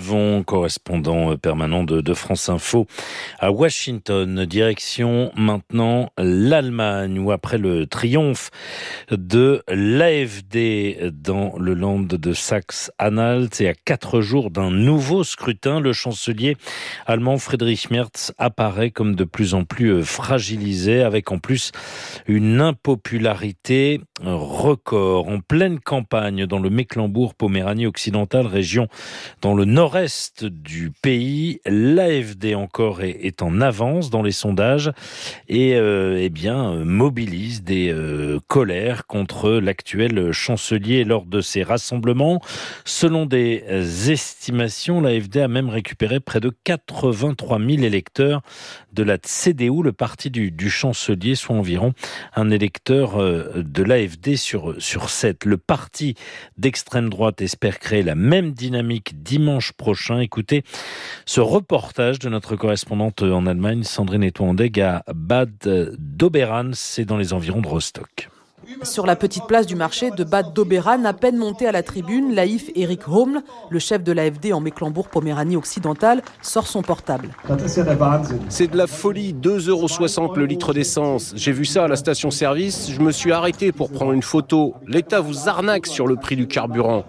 Delvon, correspondant permanent de France Info à Washington. Direction maintenant l'Allemagne, où après le triomphe de l'AfD dans le Land de Saxe-Anhalt et à 4 jours d'un nouveau scrutin, le chancelier allemand Friedrich Merz apparaît comme de plus en plus fragilisé, avec en plus une impopularité record. En pleine campagne dans le Mecklembourg-Poméranie occidentale, région dans le nord-est du pays, l'AfD encore est en avance dans les sondages et mobilise des colères contre l'actuel chancelier lors de ces rassemblements. Selon des estimations, l'AfD a même récupéré près de 83 000 électeurs de la CDU, le parti du chancelier, soit environ un électeur de l'AfD sur 7. Le parti d'extrême droite espère créer la même dynamique dimanche prochain. Écoutez ce reportage de notre correspondante en Allemagne, Sandrine Etoandeg, à Bad Doberan, c'est dans les environs de Rostock. Sur la petite place du marché de Bad Doberan, à peine monté à la tribune, Laïf Erik Homl, le chef de l'AfD en Mecklembourg-Poméranie occidentale, sort son portable. C'est de la folie, 2,60 € le litre d'essence. J'ai vu ça à la station-service, je me suis arrêté pour prendre une photo. L'État vous arnaque sur le prix du carburant.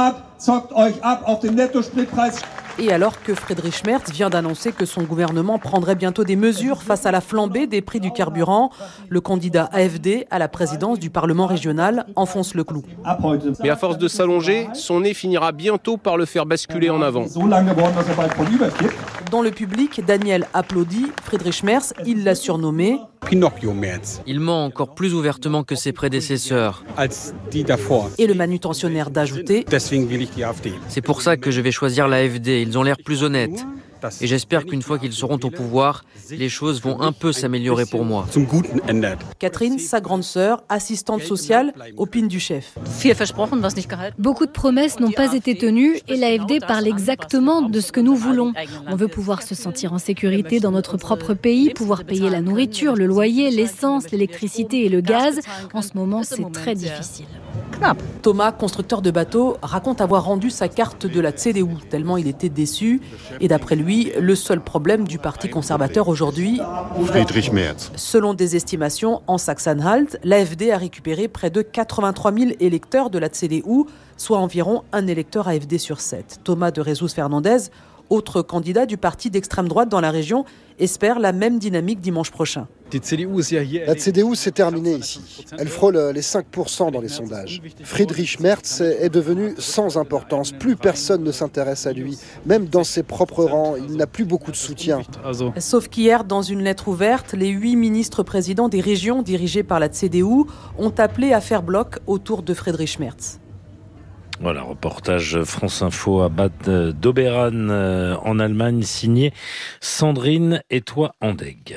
Et alors que Friedrich Merz vient d'annoncer que son gouvernement prendrait bientôt des mesures face à la flambée des prix du carburant, le candidat AfD à la présidence du Parlement régional enfonce le clou. Mais à force de s'allonger, son nez finira bientôt par le faire basculer en avant. Dans le public, Daniel applaudit. Friedrich Merz, il l'a surnommé Pinocchio Merz. Il ment encore plus ouvertement que ses prédécesseurs. Et le manutentionnaire d'ajouter C'est pour ça que je vais choisir l'AfD. Ils ont l'air plus honnêtes. Et j'espère qu'une fois qu'ils seront au pouvoir, les choses vont un peu s'améliorer pour moi. Catherine, sa grande sœur, assistante sociale, opine du chef. Beaucoup de promesses n'ont pas été tenues et l'AfD parle exactement de ce que nous voulons. On veut pouvoir se sentir en sécurité dans notre propre pays, pouvoir payer la nourriture, le loyer, l'essence, l'électricité et le gaz. En ce moment, c'est très difficile. Thomas, constructeur de bateaux, raconte avoir rendu sa carte de la CDU, tellement il était déçu. Et d'après lui, le seul problème du parti conservateur aujourd'hui, Friedrich Merz. Selon des estimations, en Saxe-Anhalt, l'AfD a récupéré près de 83 000 électeurs de la CDU, soit environ un électeur AfD sur 7. Thomas de Jesus Fernandez, autre candidat du parti d'extrême droite dans la région, espère la même dynamique dimanche prochain. La CDU s'est terminée ici. Elle frôle les 5% dans les sondages. Friedrich Merz est devenu sans importance. Plus personne ne s'intéresse à lui. Même dans ses propres rangs, il n'a plus beaucoup de soutien. Sauf qu'hier, dans une lettre ouverte, les 8 ministres-présidents des régions dirigées par la CDU ont appelé à faire bloc autour de Friedrich Merz. Voilà, reportage France Info à Bad Doberan en Allemagne, signé Sandrine Etoandeg.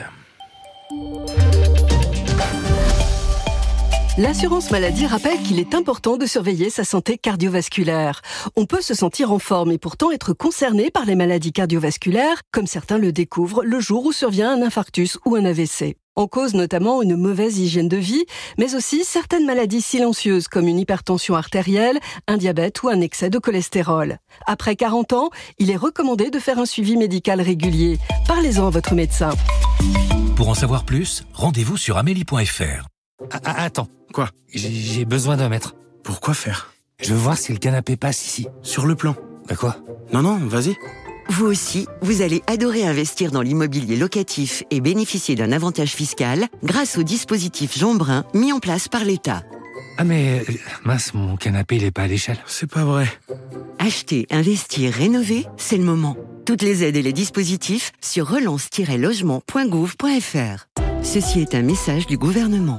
L'assurance maladie rappelle qu'il est important de surveiller sa santé cardiovasculaire. On peut se sentir en forme et pourtant être concerné par les maladies cardiovasculaires, comme certains le découvrent le jour où survient un infarctus ou un AVC. En cause notamment une mauvaise hygiène de vie, mais aussi certaines maladies silencieuses comme une hypertension artérielle, un diabète ou un excès de cholestérol. Après 40 ans, il est recommandé de faire un suivi médical régulier. Parlez-en à votre médecin. Pour en savoir plus, rendez-vous sur amélie.fr. Attends. Quoi? J'ai besoin d'un mètre. Pourquoi faire? Je veux voir si le canapé passe ici. Sur le plan. Bah quoi? Non, vas-y. Vous aussi, vous allez adorer investir dans l'immobilier locatif et bénéficier d'un avantage fiscal grâce au dispositif Jean Brun mis en place par l'État. Ah mais, mince, mon canapé il est pas à l'échelle. C'est pas vrai. Acheter, investir, rénover, c'est le moment. Toutes les aides et les dispositifs sur relance-logement.gouv.fr. Ceci est un message du gouvernement.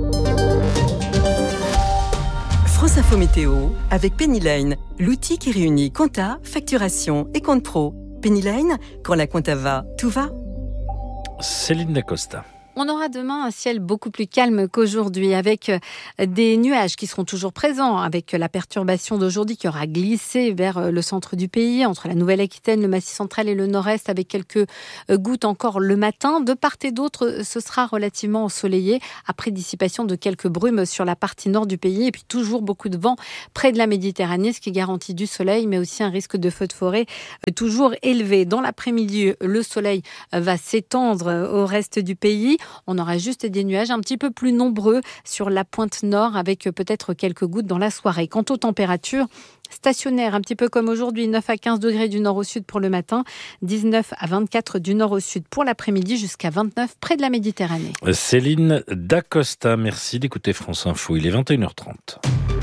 France Info Météo avec Pennyline, l'outil qui réunit compta, facturation et compte pro. Pennyline, quand la compta va, tout va. Céline Dacosta. On aura demain un ciel beaucoup plus calme qu'aujourd'hui, avec des nuages qui seront toujours présents, avec la perturbation d'aujourd'hui qui aura glissé vers le centre du pays, entre la Nouvelle-Aquitaine, le Massif central et le Nord-Est, avec quelques gouttes encore le matin. De part et d'autre, ce sera relativement ensoleillé, après dissipation de quelques brumes sur la partie nord du pays, et puis toujours beaucoup de vent près de la Méditerranée, ce qui garantit du soleil, mais aussi un risque de feu de forêt toujours élevé. Dans l'après-midi, le soleil va s'étendre au reste du pays. On aura juste des nuages un petit peu plus nombreux sur la pointe nord, avec peut-être quelques gouttes dans la soirée. Quant aux températures, stationnaires, un petit peu comme aujourd'hui, 9 à 15 degrés du nord au sud pour le matin, 19 à 24 du nord au sud pour l'après-midi, jusqu'à 29 près de la Méditerranée. Céline Dacosta, merci d'écouter France Info. Il est 21h30.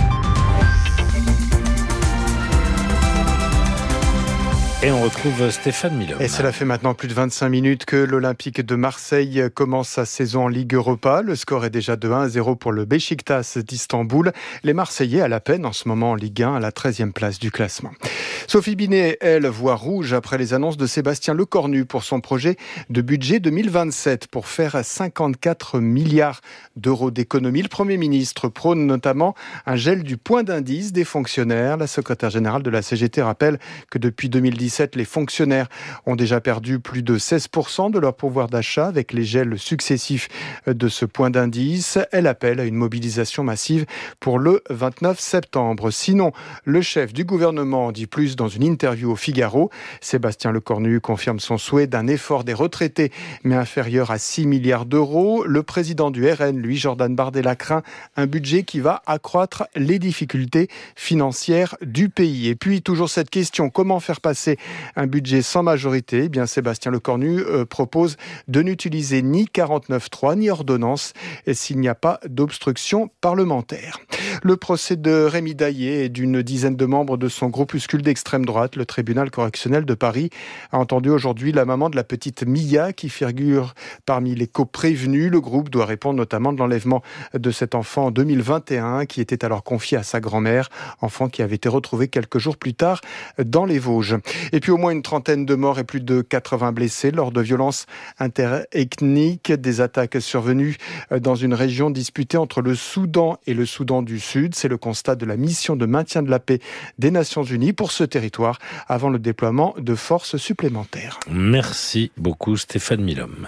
Et on retrouve Stéphane Milhomme. Et cela fait maintenant plus de 25 minutes que l'Olympique de Marseille commence sa saison en Ligue Europa. Le score est déjà de 1-0 pour le Beşiktaş d'Istanbul. Les Marseillais à la peine en ce moment en Ligue 1 à la 13e place du classement. Sophie Binet, elle, voit rouge après les annonces de Sébastien Lecornu pour son projet de budget 2027 pour faire 54 milliards d'euros d'économies. Le Premier ministre prône notamment un gel du point d'indice des fonctionnaires. La secrétaire générale de la CGT rappelle que depuis 2017, les fonctionnaires ont déjà perdu plus de 16% de leur pouvoir d'achat avec les gels successifs de ce point d'indice. Elle appelle à une mobilisation massive pour le 29 septembre. Sinon, le chef du gouvernement dit plus dans une interview au Figaro. Sébastien Lecornu confirme son souhait d'un effort des retraités, mais inférieur à 6 milliards d'euros. Le président du RN, lui, Jordan Bardella, craint un budget qui va accroître les difficultés financières du pays. Et puis, toujours cette question, comment faire passer un budget sans majorité? Eh bien, Sébastien Lecornu propose de n'utiliser ni 49.3 ni ordonnance s'il n'y a pas d'obstruction parlementaire. Le procès de Rémi Daillé et d'une dizaine de membres de son groupuscule d'extrême droite, le tribunal correctionnel de Paris, a entendu aujourd'hui la maman de la petite Mia qui figure parmi les coprévenus. Le groupe doit répondre notamment de l'enlèvement de cet enfant en 2021 qui était alors confié à sa grand-mère, enfant qui avait été retrouvé quelques jours plus tard dans les Vosges. Et puis au moins une trentaine de morts et plus de 80 blessés lors de violences interethniques, des attaques survenues dans une région disputée entre le Soudan et le Soudan du Sud. C'est le constat de la mission de maintien de la paix des Nations Unies pour ce territoire avant le déploiement de forces supplémentaires. Merci beaucoup Stéphane Milhomme.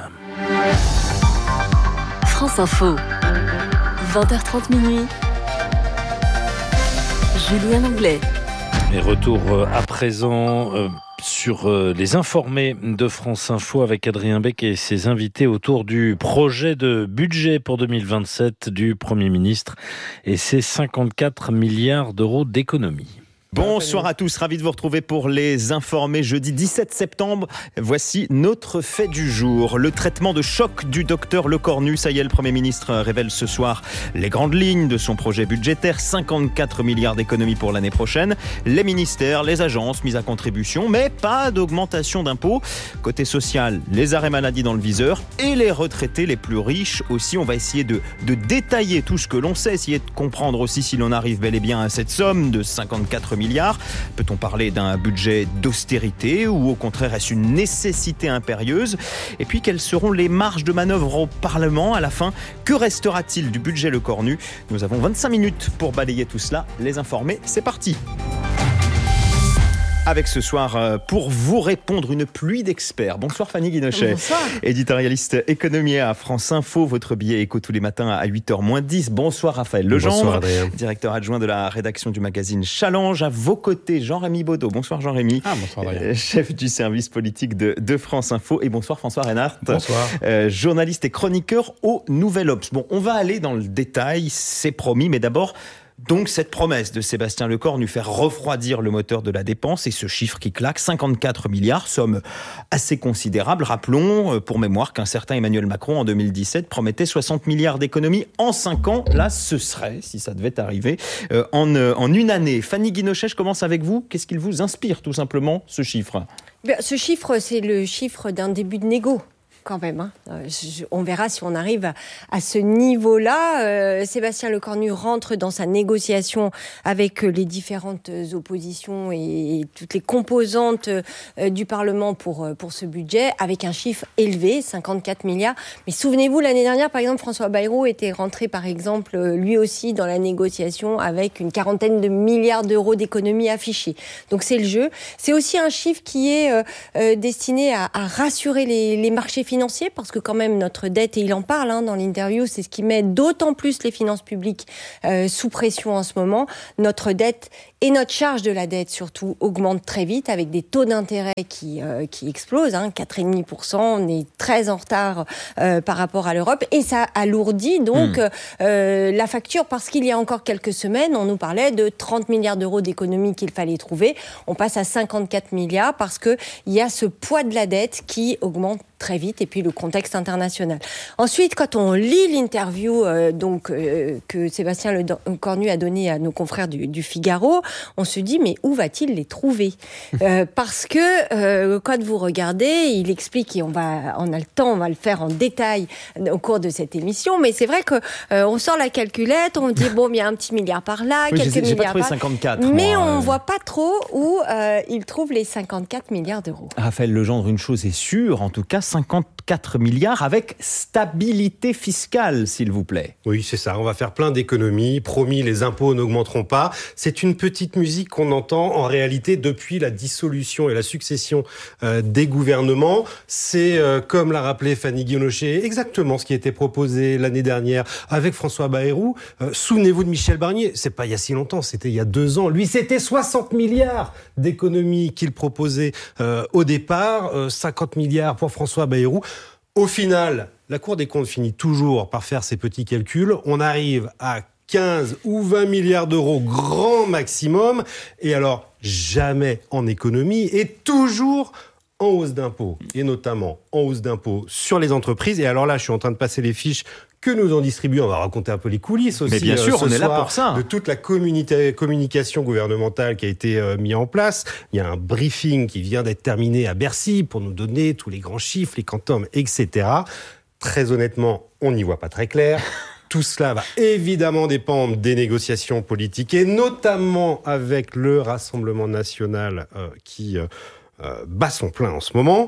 France Info, 20h30 minuit. Julien Langlais. Et retour à présent sur les informés de France Info avec Adrien Beck et ses invités autour du projet de budget pour 2027 du Premier ministre et ses 54 milliards d'euros d'économies. Bonsoir à tous, ravi de vous retrouver pour les informés. Jeudi 17 septembre, voici notre fait du jour. Le traitement de choc du docteur Lecornu. Ça y est, le Premier ministre révèle ce soir les grandes lignes de son projet budgétaire. 54 milliards d'économies pour l'année prochaine. Les ministères, les agences mises à contribution, mais pas d'augmentation d'impôts. Côté social, les arrêts maladie dans le viseur et les retraités les plus riches aussi. On va essayer de détailler tout ce que l'on sait, essayer de comprendre aussi si l'on arrive bel et bien à cette somme de 54 milliards. Peut-on parler d'un budget d'austérité ou au contraire est-ce une nécessité impérieuse? Et puis quelles seront les marges de manœuvre au Parlement à la fin? Que restera-t-il du budget Lecornu? Nous avons 25 minutes pour balayer tout cela. Les informés, c'est parti. Avec ce soir, pour vous répondre, une pluie d'experts. Bonsoir Fanny Guinochet. Bonsoir. Éditorialiste économie à France Info. Votre billet éco tous les matins à 8h-10. Bonsoir Raphaël Legendre. Bonsoir Adrien. Directeur adjoint de la rédaction du magazine Challenge. À vos côtés, Jean-Rémy Baudot. Bonsoir Jean-Rémy. Bonsoir Adrien. Chef du service politique de France Info. Et bonsoir François Reinhardt. Bonsoir. Journaliste et chroniqueur au Nouvel Obs. Bon, on va aller dans le détail, c'est promis, mais d'abord... Donc cette promesse de Sébastien Lecornu faire refroidir le moteur de la dépense et ce chiffre qui claque, 54 milliards, somme assez considérable. Rappelons pour mémoire qu'un certain Emmanuel Macron en 2017 promettait 60 milliards d'économies en 5 ans. Là, ce serait, si ça devait arriver, en une année. Fanny Guinochet, je commence avec vous. Qu'est-ce qu'il vous inspire tout simplement, ce chiffre? Ce chiffre, c'est le chiffre d'un début de négo. quand même. On verra si on arrive à ce niveau-là. Sébastien Lecornu rentre dans sa négociation avec les différentes oppositions et toutes les composantes du Parlement pour ce budget, avec un chiffre élevé, 54 milliards. Mais souvenez-vous, l'année dernière, par exemple, François Bayrou était rentré, par exemple, lui aussi dans la négociation avec une 40aine de milliards d'euros d'économies affichées. Donc c'est le jeu. C'est aussi un chiffre qui est destiné à rassurer les marchés financiers, parce que quand même notre dette, et il en parle dans l'interview, c'est ce qui met d'autant plus les finances publiques sous pression en ce moment. Notre dette et notre charge de la dette surtout augmente très vite, avec des taux d'intérêt qui explosent, 4,5%, on est très en retard par rapport à l'Europe, et ça alourdit donc la facture, parce qu'il y a encore quelques semaines, on nous parlait de 30 milliards d'euros d'économies qu'il fallait trouver, on passe à 54 milliards parce qu'il y a ce poids de la dette qui augmente très vite, et puis le contexte international. Ensuite, quand on lit l'interview que Sébastien Lecornu a donnée à nos confrères du Figaro, on se dit, mais où va-t-il les trouver ? Parce que quand vous regardez, il explique, et on a le temps, on va le faire en détail au cours de cette émission, mais c'est vrai que on sort la calculette, on dit, bon, il y a un petit milliard par là, quelques milliards par là. 54, mais on voit pas trop où il trouve les 54 milliards d'euros. Raphaël Legendre, une chose est sûre, en tout cas, 54 milliards avec stabilité fiscale, s'il vous plaît. Oui, c'est ça. On va faire plein d'économies. Promis, les impôts n'augmenteront pas. C'est une petite musique qu'on entend en réalité depuis la dissolution et la succession des gouvernements. C'est, comme l'a rappelé Fanny Guillocher, exactement ce qui était proposé l'année dernière avec François Bayrou. Souvenez-vous de Michel Barnier. C'est pas il y a si longtemps, c'était il y a 2 ans. Lui, c'était 60 milliards d'économies qu'il proposait au départ. 50 milliards pour François Bayrou. Au final, la Cour des comptes finit toujours par faire ses petits calculs. On arrive à 15 ou 20 milliards d'euros grand maximum. Et alors, jamais en économie et toujours en hausse d'impôts. Et notamment en hausse d'impôts sur les entreprises. Et alors là, je suis en train de passer les fiches que nous en distribuons. On va raconter un peu les coulisses aussi. Mais bien sûr, on est là pour ça. De toute la communication gouvernementale qui a été mise en place. Il y a un briefing qui vient d'être terminé à Bercy pour nous donner tous les grands chiffres, les quantums, etc. Très honnêtement, on n'y voit pas très clair. Tout cela va évidemment dépendre des négociations politiques, et notamment avec le Rassemblement national qui bat son plein en ce moment.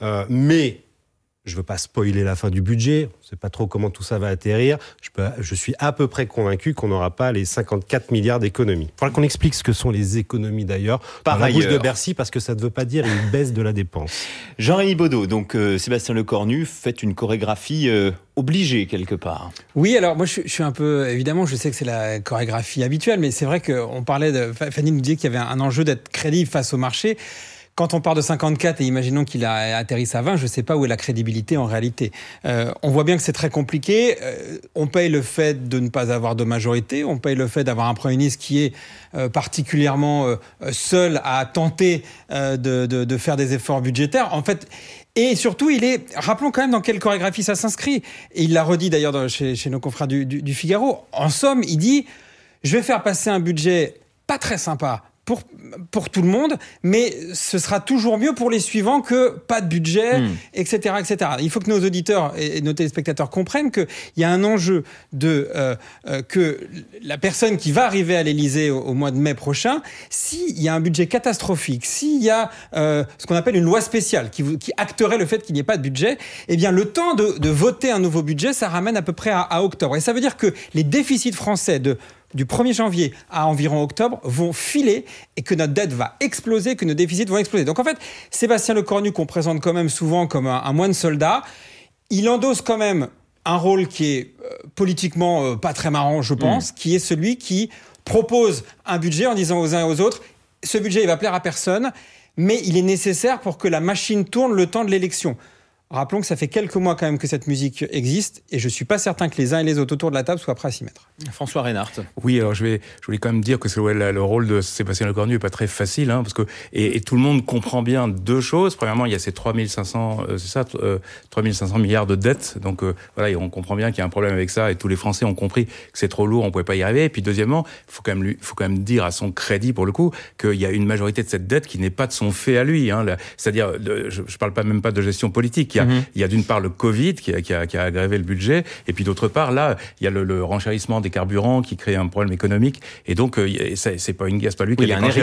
Mais je ne veux pas spoiler la fin du budget, on ne sait pas trop comment tout ça va atterrir. Je suis à peu près convaincu qu'on n'aura pas les 54 milliards d'économies. Il faudra qu'on explique ce que sont les économies d'ailleurs, par la bouche de Bercy, parce que ça ne veut pas dire une baisse de la dépense. Jean-Rémy Baudot, donc Sébastien Lecornu, fait une chorégraphie obligée quelque part. Oui, alors moi je suis un peu, évidemment, je sais que c'est la chorégraphie habituelle, mais c'est vrai qu'on parlait Fanny nous disait qu'il y avait un enjeu d'être crédible face au marché. Quand on part de 54 et imaginons qu'il a atterri à 20, je ne sais pas où est la crédibilité en réalité. On voit bien que c'est très compliqué. On paye le fait de ne pas avoir de majorité. On paye le fait d'avoir un Premier ministre qui est particulièrement seul à tenter de faire des efforts budgétaires. En fait, et surtout, rappelons quand même dans quelle chorégraphie ça s'inscrit. Et il l'a redit d'ailleurs chez nos confrères du Figaro. En somme, il dit, je vais faire passer un budget pas très sympa pour tout le monde, mais ce sera toujours mieux pour les suivants que pas de budget, etc., etc. Il faut que nos auditeurs et nos téléspectateurs comprennent qu'il y a un enjeu que la personne qui va arriver à l'Élysée au mois de mai prochain, s'il y a un budget catastrophique, s'il y a ce qu'on appelle une loi spéciale qui acterait le fait qu'il n'y ait pas de budget, eh bien le temps de voter un nouveau budget, ça ramène à peu près à octobre. Et ça veut dire que les déficits français du 1er janvier à environ octobre vont filer et que notre dette va exploser, que nos déficits vont exploser. Donc en fait, Sébastien Lecornu, qu'on présente quand même souvent comme un moine soldat, il endosse quand même un rôle qui est politiquement pas très marrant, je pense, qui est celui qui propose un budget en disant aux uns et aux autres, ce budget il va plaire à personne, mais il est nécessaire pour que la machine tourne le temps de l'élection. Rappelons que ça fait quelques mois quand même que cette musique existe et je ne suis pas certain que les uns et les autres autour de la table soient prêts à s'y mettre. François Reinhardt. Oui, alors je voulais quand même dire que le rôle de Sébastien Lecornu n'est pas très facile, parce que et tout le monde comprend bien deux choses. Premièrement, il y a ces 3500 milliards de dettes, donc voilà, et on comprend bien qu'il y a un problème avec ça et tous les Français ont compris que c'est trop lourd, on pouvait pas y arriver. Et puis deuxièmement, il faut quand même dire à son crédit pour le coup qu'il y a une majorité de cette dette qui n'est pas de son fait à lui, C'est-à-dire, je parle même pas de gestion politique. il y a d'une part le Covid qui a aggravé le budget, et puis d'autre part, là, il y a le renchérissement des carburants qui crée un problème économique. Et donc, c'est pas lui qui a déclenché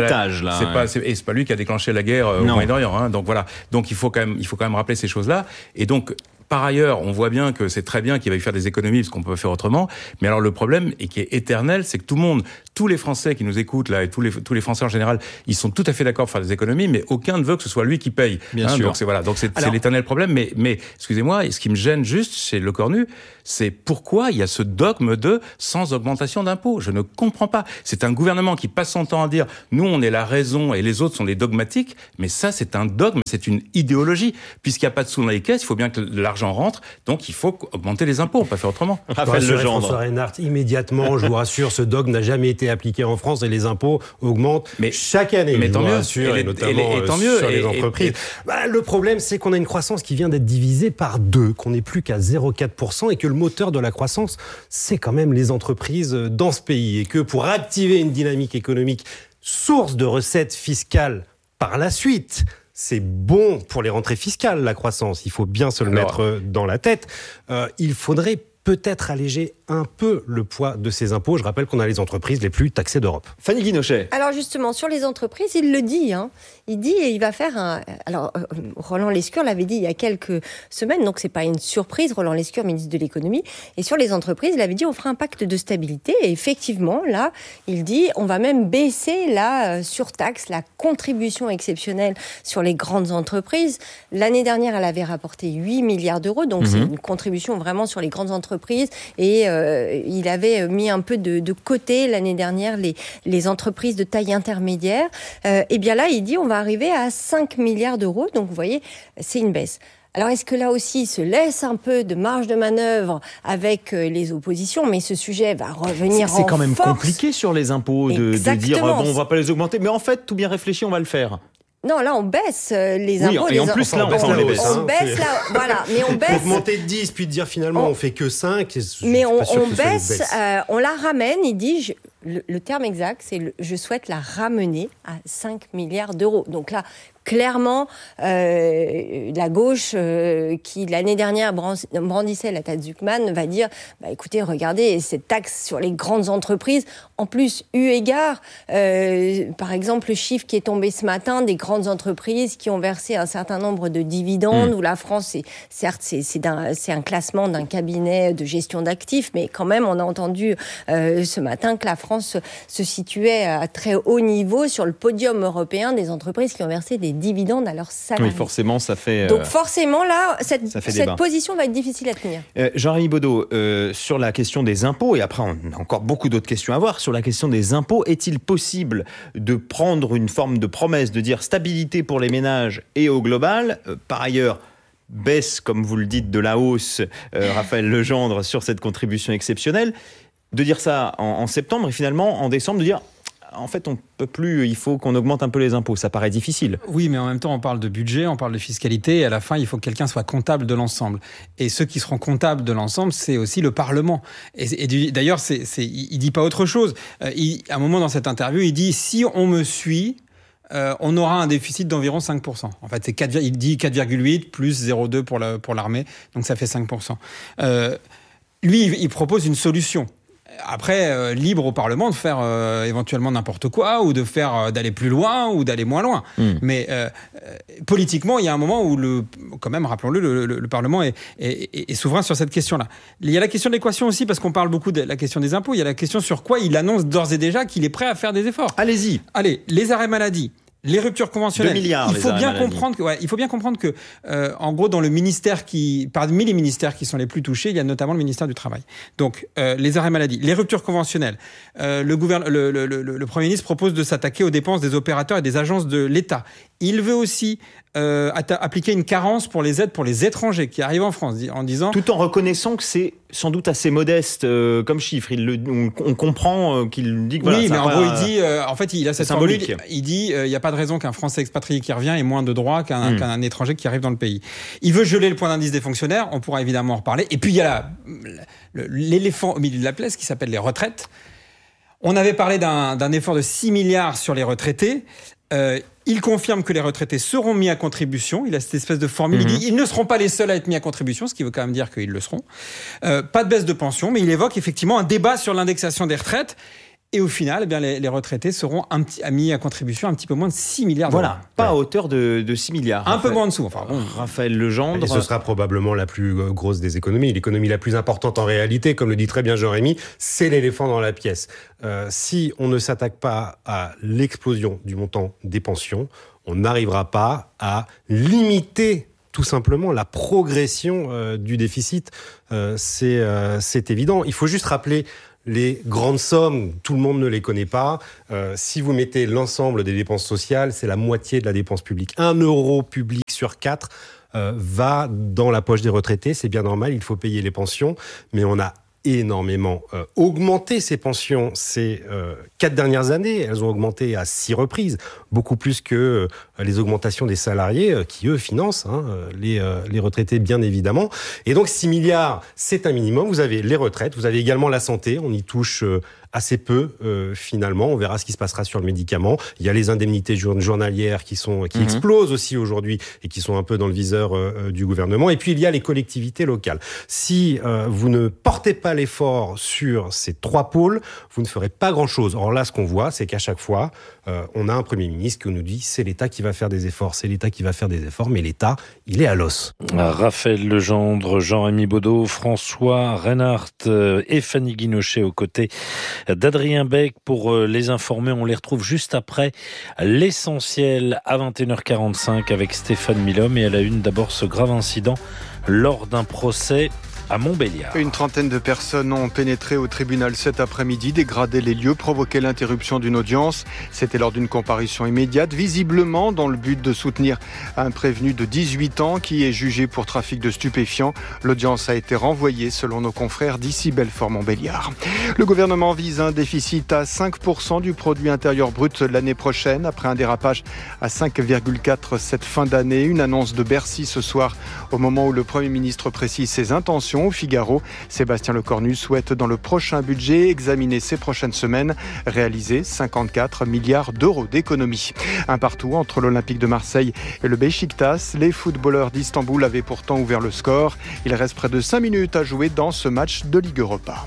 c'est pas lui qui a déclenché la guerre au Moyen-Orient. Hein. Donc voilà. Donc il faut quand même rappeler ces choses-là. Et donc, par ailleurs, on voit bien que c'est très bien qu'il va y faire des économies parce qu'on peut faire autrement. Mais alors le problème, et qui est éternel, c'est que tous les Français qui nous écoutent là, et tous les Français en général, ils sont tout à fait d'accord pour faire des économies, mais aucun ne veut que ce soit lui qui paye. Bien sûr. Donc c'est l'éternel problème. Mais excusez-moi, ce qui me gêne juste chez Lecornu, c'est pourquoi il y a ce dogme de sans augmentation d'impôts. Je ne comprends pas. C'est un gouvernement qui passe son temps à dire nous on est la raison et les autres sont les dogmatiques. Mais ça c'est un dogme, c'est une idéologie. Puisqu'il n'y a pas de sous dans les caisses, il faut bien que l'argent rentre, donc il faut augmenter les impôts, on peut pas faire autrement. Raphaël Legendre. François Reinhardt, immédiatement, je vous rassure, ce dogme n'a jamais été appliqué en France et les impôts augmentent chaque année. Mais tant mieux, et notamment tant mieux, sur les entreprises. Le problème, c'est qu'on a une croissance qui vient d'être divisée par 2, qu'on n'est plus qu'à 0,4% et que le moteur de la croissance, c'est quand même les entreprises dans ce pays. Et que pour activer une dynamique économique, source de recettes fiscales par la suite, c'est bon pour les rentrées fiscales, la croissance. Il faut bien se le mettre dans la tête. Il faudrait peut-être alléger un peu le poids de ces impôts. Je rappelle qu'on a les entreprises les plus taxées d'Europe. Fanny Guinochet. Alors justement, sur les entreprises, il le dit. Il dit et il va faire un... Alors, Roland Lescure l'avait dit il y a quelques semaines, donc c'est pas une surprise. Roland Lescure, ministre de l'économie. Et sur les entreprises, il avait dit on fera un pacte de stabilité. Et effectivement, là, il dit on va même baisser la surtaxe, la contribution exceptionnelle sur les grandes entreprises. L'année dernière, elle avait rapporté 8 milliards d'euros. Donc c'est une contribution vraiment sur les grandes entreprises. Et il avait mis un peu de côté l'année dernière les entreprises de taille intermédiaire. Et bien là, il dit on va arriver à 5 milliards d'euros. Donc vous voyez, c'est une baisse. Alors, est-ce que là aussi, il se laisse un peu de marge de manœuvre avec les oppositions, mais ce sujet va revenir en force. C'est quand même compliqué sur les impôts de dire on va pas les augmenter, mais en fait, tout bien réfléchi, on va le faire. Non, là, on baisse les impôts. Et en plus, là, on baisse là, voilà. Mais on baisse. Augmenter de 10, puis de dire finalement, on fait que 5. Mais on baisse, on la ramène, il dit, le terme exact, c'est je souhaite la ramener à 5 milliards d'euros. Donc là, clairement, la gauche, qui l'année dernière brandissait la taxe Zuckman, va dire, écoutez, regardez, cette taxe sur les grandes entreprises, en plus, eu égard, par exemple, le chiffre qui est tombé ce matin des grandes entreprises qui ont versé un certain nombre de dividendes, où la France, c'est un classement d'un cabinet de gestion d'actifs, mais quand même, on a entendu ce matin que la France se situait à très haut niveau sur le podium européen des entreprises qui ont versé des dividendes à leurs salariés. Oui, forcément, ça fait... Donc forcément, là, cette position va être difficile à tenir. Jean-Rémy Baudot, sur la question des impôts, et après on a encore beaucoup d'autres questions à voir, sur la question des impôts, est-il possible de prendre une forme de promesse, de dire stabilité pour les ménages et au global, par ailleurs, baisse, comme vous le dites, de la hausse, Raphaël Legendre, sur cette contribution exceptionnelle, de dire ça en septembre et finalement en décembre de dire en fait on peut plus, il faut qu'on augmente un peu les impôts, ça paraît difficile. Oui, mais en même temps on parle de budget, on parle de fiscalité et à la fin il faut que quelqu'un soit comptable de l'ensemble. Et ceux qui seront comptables de l'ensemble, c'est aussi le Parlement. Et d'ailleurs il dit pas autre chose. À un moment dans cette interview, il dit si on me suit, on aura un déficit d'environ 5%. En fait, il dit 4,8 plus 0,2 pour l'armée, donc ça fait 5%. Lui, il propose une solution. Après, libre au Parlement de faire éventuellement n'importe quoi ou de faire d'aller plus loin ou d'aller moins loin. Mais politiquement, il y a un moment où, quand même, rappelons-le, le Parlement est souverain sur cette question-là. Il y a la question de l'équation aussi, parce qu'on parle beaucoup de la question des impôts. Il y a la question sur quoi il annonce d'ores et déjà qu'il est prêt à faire des efforts. Allez-y. Allez, les arrêts maladie. Les ruptures conventionnelles. 2 milliards, il faut bien comprendre que, en gros, dans le ministère parmi les ministères qui sont les plus touchés, il y a notamment le ministère du Travail. Donc, les arrêts maladie, les ruptures conventionnelles. Le Premier ministre propose de s'attaquer aux dépenses des opérateurs et des agences de l'État. Il veut aussi appliquer une carence pour les aides pour les étrangers qui arrivent en France, en disant... Tout en reconnaissant que c'est sans doute assez modeste comme chiffre. On comprend qu'il dit que... Oui, mais en gros, il dit... en fait, il a cette formule. Il dit il n'y a pas de raison qu'un Français expatrié qui revient ait moins de droits qu'un étranger qui arrive dans le pays. Il veut geler le point d'indice des fonctionnaires. On pourra évidemment en reparler. Et puis, il y a l'éléphant au milieu de la pièce qui s'appelle les retraites. On avait parlé d'un effort de 6 milliards sur les retraités. Il confirme que les retraités seront mis à contribution. Il a cette espèce de formule. Il dit ils ne seront pas les seuls à être mis à contribution, ce qui veut quand même dire qu'ils le seront. Pas de baisse de pension, mais il évoque effectivement un débat sur l'indexation des retraites. Et au final, eh bien, les retraités seront mis à contribution un petit peu moins de 6 milliards d'euros. Voilà, pas à hauteur de 6 milliards. Un peu moins en dessous. Enfin, bon. Raphaël Legendre. Et ce sera probablement la plus grosse des économies. L'économie la plus importante en réalité, comme le dit très bien Jean-Rémy, c'est l'éléphant dans la pièce. Si on ne s'attaque pas à l'explosion du montant des pensions, on n'arrivera pas à limiter tout simplement la progression du déficit. C'est évident. Il faut juste rappeler les grandes sommes, tout le monde ne les connaît pas. Si vous mettez l'ensemble des dépenses sociales, c'est la moitié de la dépense publique. 1 euro public sur 4 va dans la poche des retraités. C'est bien normal, il faut payer les pensions. Mais on a énormément augmenté ces pensions ces 4 dernières années. Elles ont augmenté à 6 reprises, beaucoup plus que les augmentations des salariés qui, eux, financent les retraités, bien évidemment. Et donc 6 milliards, c'est un minimum. Vous avez les retraites, vous avez également la santé. On y touche assez peu, finalement. On verra ce qui se passera sur le médicament. Il y a les indemnités journalières qui explosent aussi aujourd'hui et qui sont un peu dans le viseur du gouvernement. Et puis, il y a les collectivités locales. Si vous ne portez pas l'effort sur ces 3 pôles, vous ne ferez pas grand-chose. Or là, ce qu'on voit, c'est qu'à chaque fois, on a un Premier ministre qui nous dit c'est l'État qui va faire des efforts, c'est l'État qui va faire des efforts, mais l'État, il est à l'os. Raphaël Legendre, Jean-Rémy Baudot, François Reinhardt et Fanny Guinochet aux côtés d'Adrien Beck pour les informer. On les retrouve juste après l'essentiel à 21h45 avec Stéphane Milhomme. Et à la une, d'abord ce grave incident lors d'un procès à Montbéliard. Une trentaine de personnes ont pénétré au tribunal cet après-midi, dégradé les lieux, provoqué l'interruption d'une audience. C'était lors d'une comparution immédiate, visiblement dans le but de soutenir un prévenu de 18 ans qui est jugé pour trafic de stupéfiants. L'audience a été renvoyée selon nos confrères d'ici Belfort-Montbéliard. Le gouvernement vise un déficit à 5% du produit intérieur brut l'année prochaine, après un dérapage à 5,4 cette fin d'année. Une annonce de Bercy ce soir, au moment où le Premier ministre précise ses intentions. Au Figaro, Sébastien Lecornu souhaite dans le prochain budget examiner ces prochaines semaines réaliser 54 milliards d'euros d'économies. Un partout entre l'Olympique de Marseille et le Beşiktaş. Les footballeurs d'Istanbul avaient pourtant ouvert le score. Il reste près de 5 minutes à jouer dans ce match de Ligue Europa.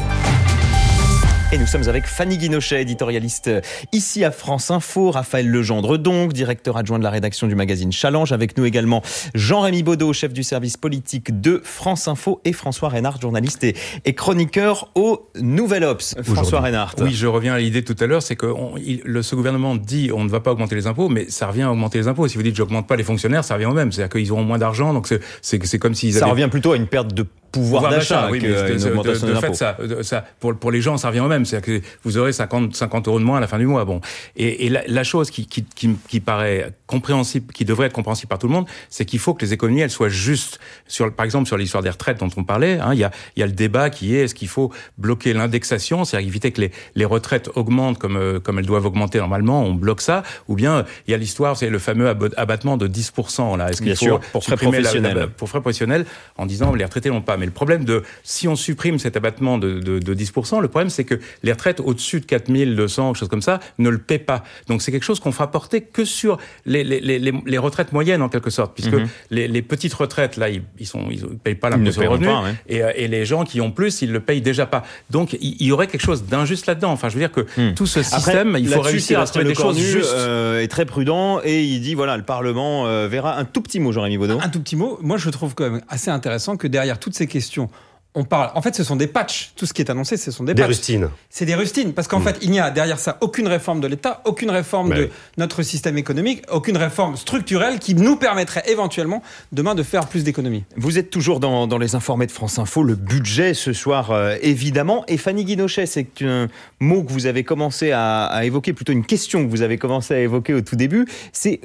Et nous sommes avec Fanny Guinochet, éditorialiste ici à France Info, Raphaël Legendre, donc directeur adjoint de la rédaction du magazine Challenge. Avec nous également Jean-Rémy Baudot, chef du service politique de France Info, et François Reinhardt, journaliste et chroniqueur au Nouvel Obs. François Reinhardt. Oui, je reviens à l'idée tout à l'heure, c'est que ce gouvernement dit on ne va pas augmenter les impôts, mais ça revient à augmenter les impôts. Si vous dites j'augmente pas les fonctionnaires, ça revient au même. C'est-à-dire qu'ils auront moins d'argent, donc c'est comme s'ils avaient... Ça revient plutôt à une perte de pouvoir d'achat, oui, mais une augmentation de d'impôts. fait, ça, pour les gens, ça revient au même. C'est-à-dire que vous aurez 50 euros de moins à la fin du mois. Bon. Et la chose qui paraît compréhensible, qui devrait être compréhensible par tout le monde, c'est qu'il faut que les économies, elles soient justes. Par exemple, sur l'histoire des retraites dont on parlait, il y a le débat qui est, est-ce qu'il faut bloquer l'indexation, c'est-à-dire éviter que les retraites augmentent comme elles doivent augmenter normalement, on bloque ça, ou bien il y a l'histoire, c'est le fameux abattement de 10%, là. Est-ce qu'il faut pour frais professionnels. Pour frais professionnels, en disant les retraités n'ont pas. Mais le problème si on supprime cet abattement de 10%, le problème c'est que les retraites au-dessus de 4200, quelque chose comme ça, ne le paient pas. Donc c'est quelque chose qu'on fera porter que sur les retraites moyennes en quelque sorte, puisque les petites retraites là, ils payent pas l'impôt sur le revenu, et les gens qui ont plus, ils le payent déjà pas. Donc il y aurait quelque chose d'injuste là-dedans. Enfin, je veux dire que tout ce système, il faut réussir à trouver des choses justes. Est très prudent et il dit voilà, le Parlement verra. Un tout petit mot, Jean-Rémy Baudot. Un tout petit mot. Moi, je trouve quand même assez intéressant que derrière toutes ces questions, on parle. En fait, ce sont des patchs. Tout ce qui est annoncé, ce sont des patchs. Rustines. C'est des rustines. Parce qu'en fait, il n'y a derrière ça aucune réforme de l'État, aucune réforme de notre système économique, aucune réforme structurelle qui nous permettrait éventuellement demain de faire plus d'économies. Vous êtes toujours dans les informés de France Info. Le budget ce soir, évidemment. Et Fanny Guinochet, c'est un mot que vous avez commencé à évoquer, plutôt une question que vous avez commencé à évoquer au tout début. C'est...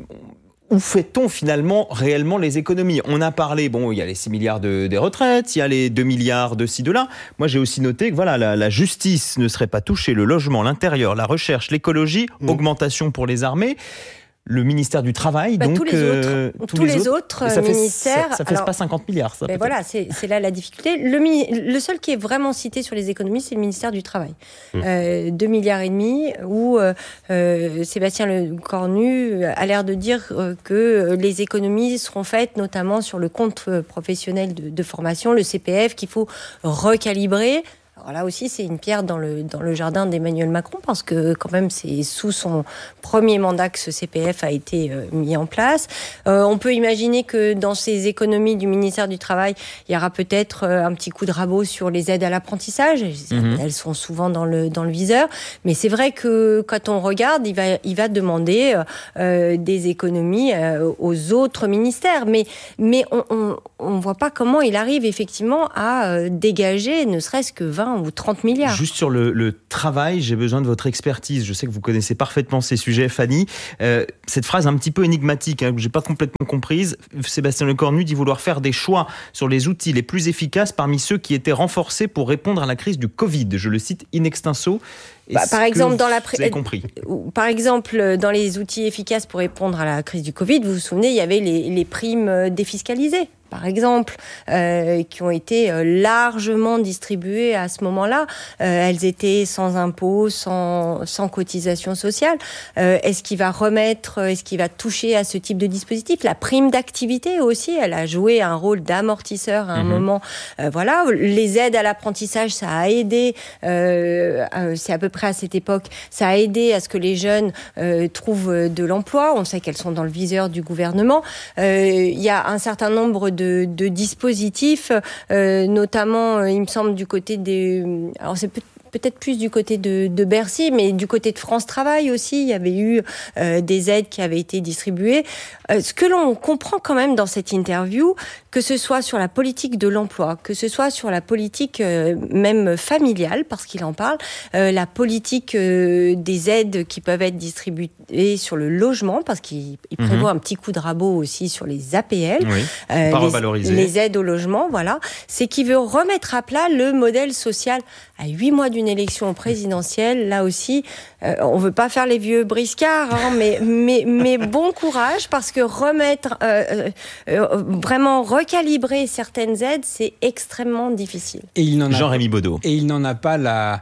où fait-on finalement réellement les économies ? On a parlé, il y a les 6 milliards des retraites, il y a les 2 milliards de ci, de là. Moi, j'ai aussi noté que voilà, la justice ne serait pas touchée, le logement, l'intérieur, la recherche, l'écologie, augmentation pour les armées. le ministère du Travail, donc tous les autres ministères. Ça fait pas 50 milliards, ça. Voilà, c'est là la difficulté. Le seul qui est vraiment cité sur les économies, c'est le ministère du Travail. 2,5 milliards où Sébastien Lecornu a l'air de dire que les économies seront faites notamment sur le compte professionnel de formation, le CPF, qu'il faut recalibrer. Alors là aussi, c'est une pierre dans le jardin d'Emmanuel Macron, parce que quand même, c'est sous son premier mandat que ce CPF a été mis en place. On peut imaginer que dans ces économies du ministère du Travail, il y aura peut-être un petit coup de rabot sur les aides à l'apprentissage. Elles sont souvent dans le viseur. Mais c'est vrai que quand on regarde, il va demander des économies aux autres ministères. Mais on voit pas comment il arrive effectivement à dégager ne serait-ce que 20 ou 30 milliards. Juste sur le travail, j'ai besoin de votre expertise. Je sais que vous connaissez parfaitement ces sujets, Fanny. Cette phrase un petit peu énigmatique, que j'ai pas complètement comprise. Sébastien Lecornu dit vouloir faire des choix sur les outils les plus efficaces parmi ceux qui étaient renforcés pour répondre à la crise du Covid. Je le cite in extenso. Par exemple, vous avez compris. Par exemple, dans les outils efficaces pour répondre à la crise du Covid, vous vous souvenez, il y avait les primes défiscalisées, par exemple, qui ont été largement distribuées à ce moment-là. Elles étaient sans impôt, sans cotisation sociale. Est-ce qu'il va toucher à ce type de dispositif ? La prime d'activité aussi, elle a joué un rôle d'amortisseur à un moment. Voilà, les aides à l'apprentissage, ça a aidé. C'est à peu près à cette époque, ça a aidé à ce que les jeunes trouvent de l'emploi. On sait qu'elles sont dans le viseur du gouvernement. Il y a un certain nombre de dispositifs, notamment, il me semble, du côté des... Alors c'est peut-être plus du côté de Bercy, mais du côté de France Travail aussi, il y avait eu des aides qui avaient été distribuées. Ce que l'on comprend quand même dans cette interview, que ce soit sur la politique de l'emploi, que ce soit sur la politique même familiale, parce qu'il en parle, la politique des aides qui peuvent être distribuées sur le logement, parce qu'il prévoit un petit coup de rabot aussi sur les APL, pas revaloriser. Les aides au logement, voilà, c'est qu'il veut remettre à plat le modèle social à 8 mois d'une élection présidentielle. Là aussi, on veut pas faire les vieux briscards, mais bon courage, parce que vraiment recalibrer certaines aides, c'est extrêmement difficile. Jean-Rémy Baudot. Et il n'en a pas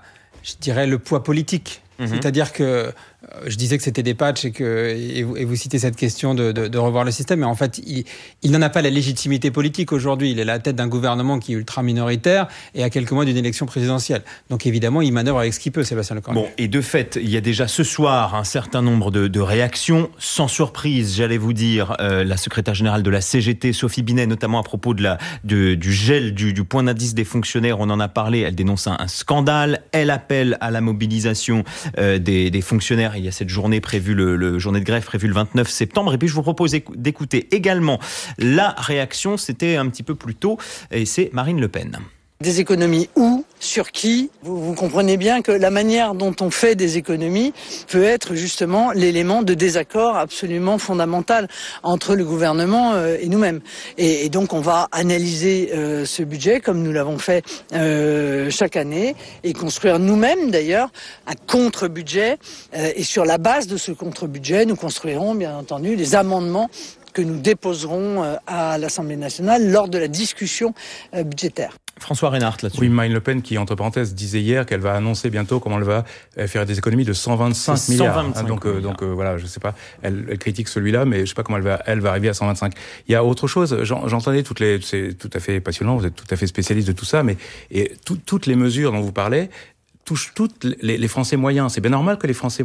le poids politique. C'est-à-dire que je disais que c'était des patchs et vous citez cette question de revoir le système, mais en fait, il n'en a pas la légitimité politique aujourd'hui. Il est à la tête d'un gouvernement qui est ultra minoritaire et à quelques mois d'une élection présidentielle. Donc évidemment, il manœuvre avec ce qu'il peut, Sébastien Lecornu. Bon, et de fait, il y a déjà ce soir un certain nombre de réactions. Sans surprise, j'allais vous dire, la secrétaire générale de la CGT, Sophie Binet, notamment à propos du gel du point d'indice des fonctionnaires, on en a parlé, elle dénonce un scandale. Elle appelle à la mobilisation des fonctionnaires. Il y a cette journée prévue, le journée de grève prévue le 29 septembre. Et puis je vous propose d'écouter également la réaction, c'était un petit peu plus tôt, et c'est Marine Le Pen. Des économies où ? Sur qui ? Vous comprenez bien que la manière dont on fait des économies peut être justement l'élément de désaccord absolument fondamental entre le gouvernement et nous-mêmes. Et donc on va analyser ce budget comme nous l'avons fait chaque année et construire nous-mêmes d'ailleurs un contre-budget. Et sur la base de ce contre-budget, nous construirons bien entendu les amendements que nous déposerons à l'Assemblée nationale lors de la discussion budgétaire. François Reinhardt là-dessus. Oui, Marine Le Pen qui, entre parenthèses, disait hier qu'elle va annoncer bientôt comment elle va faire des économies de 125 milliards. 125 milliards. Donc voilà, je sais pas, elle critique celui-là, mais je sais pas comment elle va arriver à 125. Il y a autre chose, j'entendais c'est tout à fait passionnant, vous êtes tout à fait spécialiste de tout ça, mais toutes les mesures dont vous parlez touchent toutes les Français moyens. C'est bien normal que les Français,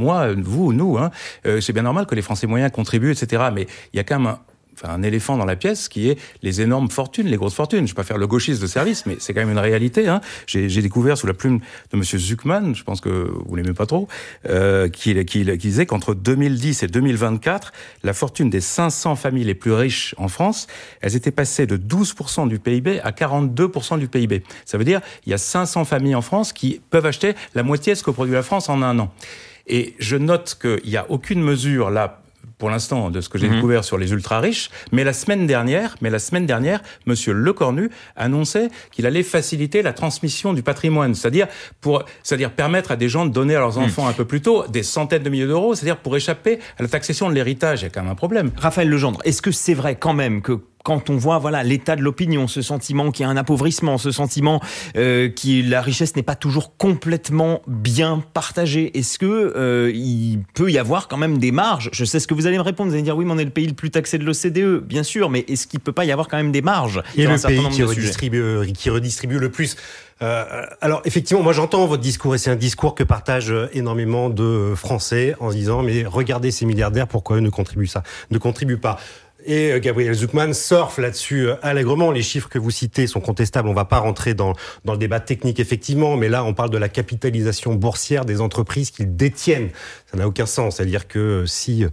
nous, c'est bien normal que les Français moyens contribuent, etc. Mais il y a quand même un éléphant dans la pièce qui est les énormes fortunes, les grosses fortunes. Je ne vais pas faire le gauchiste de service, mais c'est quand même une réalité. J'ai découvert sous la plume de Monsieur Zuckman, je pense que vous l'aimez pas trop, qui disait qu'entre 2010 et 2024, la fortune des 500 familles les plus riches en France, elles étaient passées de 12% du PIB à 42% du PIB. Ça veut dire il y a 500 familles en France qui peuvent acheter la moitié de ce que produit la France en un an. Et je note qu'il n'y a aucune mesure là pour l'instant, de ce que j'ai découvert sur les ultra-riches. Mais la semaine dernière, Monsieur Lecornu annonçait qu'il allait faciliter la transmission du patrimoine. C'est-à-dire permettre à des gens de donner à leurs enfants un peu plus tôt des centaines de milliers d'euros. C'est-à-dire pour échapper à la taxation de l'héritage. Il y a quand même un problème. Raphaël Legendre, est-ce que c'est vrai quand même que quand on voit l'état de l'opinion, ce sentiment qu'il y a un appauvrissement, ce sentiment que la richesse n'est pas toujours complètement bien partagée, est-ce que il peut y avoir quand même des marges? Je sais ce que vous allez me répondre, vous allez dire oui, mais on est le pays le plus taxé de l'OCDE, bien sûr, mais est-ce qu'il peut pas y avoir quand même des marges? Et le pays qui redistribue le plus. Alors effectivement, moi j'entends votre discours et c'est un discours que partagent énormément de Français en se disant mais regardez ces milliardaires, pourquoi eux ne contribuent pas. Et Gabriel Zucman surfe là-dessus allègrement. Les chiffres que vous citez sont contestables. On va pas rentrer dans le débat technique, effectivement, mais là, on parle de la capitalisation boursière des entreprises qu'ils détiennent. Ça n'a aucun sens. C'est-à-dire que si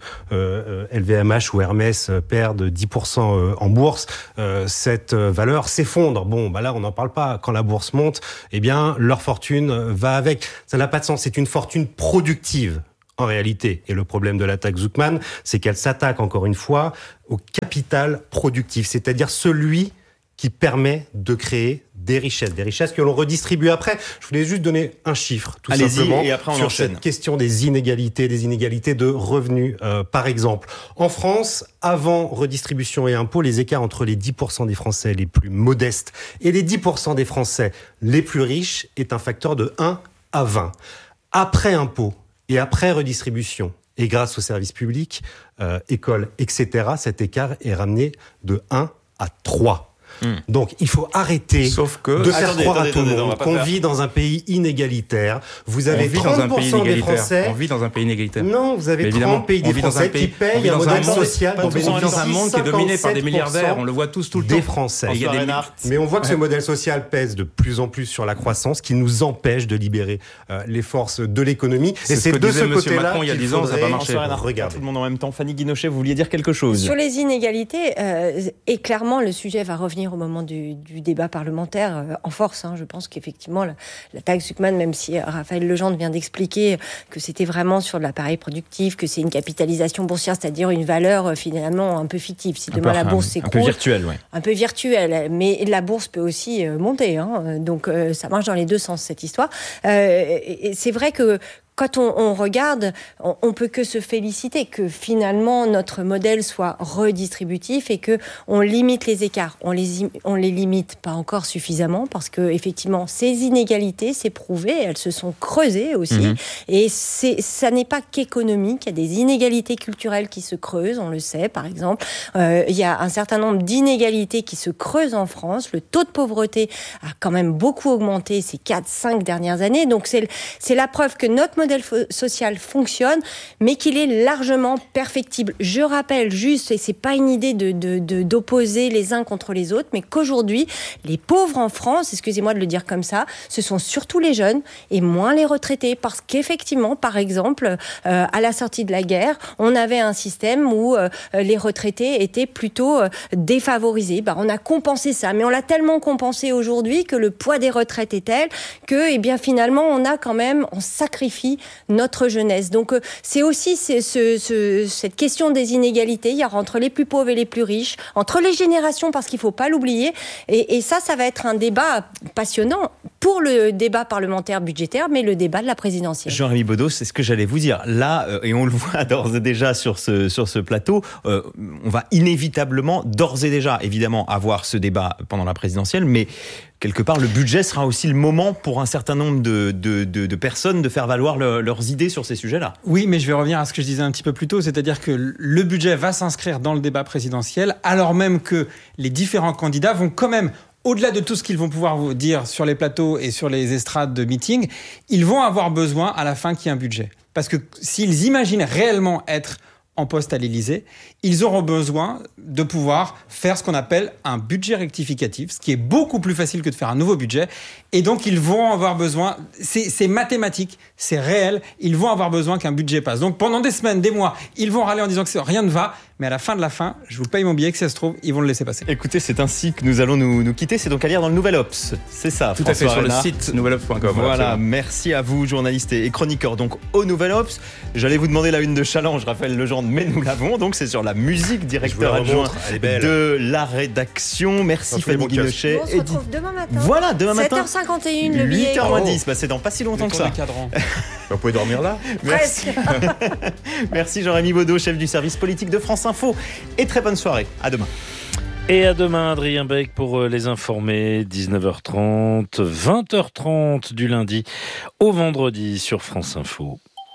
LVMH ou Hermès perdent 10% en bourse, cette valeur s'effondre. Bon, là, on n'en parle pas. Quand la bourse monte, eh bien, leur fortune va avec. Ça n'a pas de sens. C'est une fortune productive. En réalité, et le problème de la taxe Zucman, c'est qu'elle s'attaque encore une fois au capital productif, c'est-à-dire celui qui permet de créer des richesses que l'on redistribue après. Je voulais juste donner un chiffre, tout simplement, et après on sur enchaîne. cette question des inégalités de revenus. Par exemple, en France, avant redistribution et impôts, les écarts entre les 10% des Français les plus modestes et les 10% des Français les plus riches est un facteur de 1 à 20. Après impôts, et après redistribution, et grâce aux services publics, écoles, etc., cet écart est ramené de 1 à 3. Donc, il faut arrêter de faire croire à tout le monde qu'on vit dans un pays inégalitaire. Vous avez 30% des Français... On vit dans un pays inégalitaire. Non, vous avez 30 pays des Français qui payent un modèle social dont bénéficient dans un monde qui est dominé par des milliardaires. On le voit tous tout le temps. Des Français. Mais on voit que ce modèle social pèse de plus en plus sur la croissance, qui nous empêche de libérer les forces de l'économie. Et c'est de ce côté-là qu'il y a 10 ans, ça n'a pas marché. Regardez. Tout le monde en même temps. Fanny Guinochet, vous vouliez dire quelque chose? Sur les inégalités, et clairement, le sujet va revenir au moment du débat parlementaire en force. Je pense qu'effectivement, la taxe Zucman, même si Raphaël Legendre vient d'expliquer que c'était vraiment sur de l'appareil productif, que c'est une capitalisation boursière, c'est-à-dire une valeur finalement un peu fictive. Si demain la bourse s'écroule... Un peu virtuel, oui. Un peu virtuel, mais la bourse peut aussi monter. Donc ça marche dans les deux sens, cette histoire. Et c'est vrai que quand on regarde, on peut que se féliciter que finalement notre modèle soit redistributif et que on limite les écarts. On les limite pas encore suffisamment parce que effectivement ces inégalités, c'est prouvé, elles se sont creusées aussi. Et ça n'est pas qu'économique. Il y a des inégalités culturelles qui se creusent, on le sait. Par exemple, il y a un certain nombre d'inégalités qui se creusent en France. Le taux de pauvreté a quand même beaucoup augmenté ces 4-5 dernières années. Donc c'est la preuve que notre modèle social fonctionne, mais qu'il est largement perfectible. Je rappelle juste, et c'est pas une idée d'opposer les uns contre les autres, mais qu'aujourd'hui, les pauvres en France, excusez-moi de le dire comme ça, ce sont surtout les jeunes et moins les retraités, parce qu'effectivement, par exemple, à la sortie de la guerre, on avait un système où les retraités étaient plutôt défavorisés. On a compensé ça, mais on l'a tellement compensé aujourd'hui que le poids des retraites est tel que, finalement, on sacrifie notre jeunesse. Donc c'est aussi cette question des inégalités. Il y a entre les plus pauvres et les plus riches, entre les générations, parce qu'il ne faut pas l'oublier. Et ça va être un débat passionnant pour le débat parlementaire budgétaire, mais le débat de la présidentielle. Jean-Rémy Baudot, c'est ce que j'allais vous dire. Là, et on le voit d'ores et déjà sur ce plateau, on va inévitablement, d'ores et déjà, évidemment, avoir ce débat pendant la présidentielle, mais quelque part, le budget sera aussi le moment pour un certain nombre de personnes de faire valoir leurs idées sur ces sujets-là. Oui, mais je vais revenir à ce que je disais un petit peu plus tôt, c'est-à-dire que le budget va s'inscrire dans le débat présidentiel, alors même que les différents candidats vont quand même, au-delà de tout ce qu'ils vont pouvoir vous dire sur les plateaux et sur les estrades de meeting, ils vont avoir besoin à la fin qu'il y ait un budget. Parce que s'ils imaginent réellement être en poste à l'Élysée, ils auront besoin de pouvoir faire ce qu'on appelle un budget rectificatif, ce qui est beaucoup plus facile que de faire un nouveau budget. Et donc, ils vont avoir besoin, c'est mathématique, c'est réel, ils vont avoir besoin qu'un budget passe. Donc, pendant des semaines, des mois, ils vont râler en disant que rien ne va, mais à la fin de la fin, je vous paye mon billet, que ça se trouve, ils vont le laisser passer. Écoutez, c'est ainsi que nous allons nous quitter. C'est donc à lire dans le Nouvel Obs. C'est ça, tout à fait, sur le site nouvelops.com. Voilà, merci à vous, journalistes et chroniqueurs donc au Nouvel Obs. J'allais vous demander la une de Challenge, Raphaël Legendre, mais nous l'avons. Donc c'est sur la musique, directeur adjoint de la rédaction. Merci Fanny Guinochet. On se retrouve demain matin. Voilà, demain matin. 7h51, le billet. 8h10, c'est dans pas si longtemps que ça. Vous pouvez dormir là. Merci. Merci Jean-Rémy Baudot, chef du service politique de France Info. Et très bonne soirée. À demain. Et à demain, Adrien Beck pour les informer. 19h30, 20h30 du lundi au vendredi sur France Info.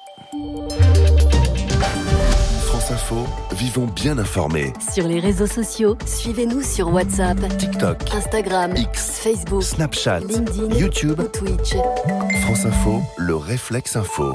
France Info, vivons bien informés. Sur les réseaux sociaux, suivez-nous sur WhatsApp, TikTok, Instagram, X, Facebook, Snapchat, LinkedIn, YouTube, ou Twitch. France Info, le réflexe info.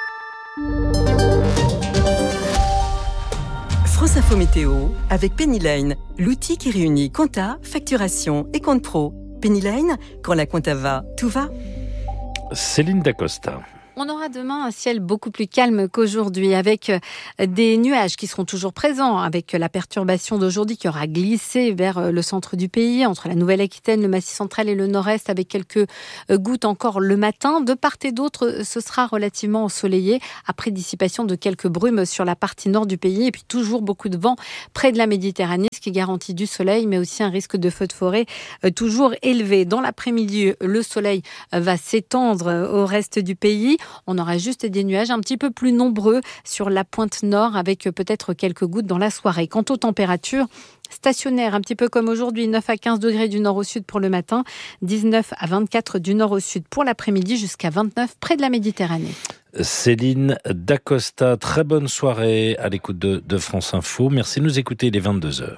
France Info Météo avec Pennyline, l'outil qui réunit compta, facturation et compte pro. Pennyline, quand la compta va, tout va. Céline Dacosta. On aura demain un ciel beaucoup plus calme qu'aujourd'hui, avec des nuages qui seront toujours présents, avec la perturbation d'aujourd'hui qui aura glissé vers le centre du pays, entre la Nouvelle-Aquitaine, le Massif central et le Nord-Est, avec quelques gouttes encore le matin. De part et d'autre, ce sera relativement ensoleillé, après dissipation de quelques brumes sur la partie nord du pays, et puis toujours beaucoup de vent près de la Méditerranée, ce qui garantit du soleil, mais aussi un risque de feu de forêt toujours élevé. Dans l'après-midi, le soleil va s'étendre au reste du pays. On aura juste des nuages un petit peu plus nombreux sur la pointe nord, avec peut-être quelques gouttes dans la soirée. Quant aux températures, stationnaires, un petit peu comme aujourd'hui, 9 à 15 degrés du nord au sud pour le matin, 19 à 24 du nord au sud pour l'après-midi, jusqu'à 29 près de la Méditerranée. Céline Dacosta, très bonne soirée à l'écoute de France Info. Merci de nous écouter, il est 22h.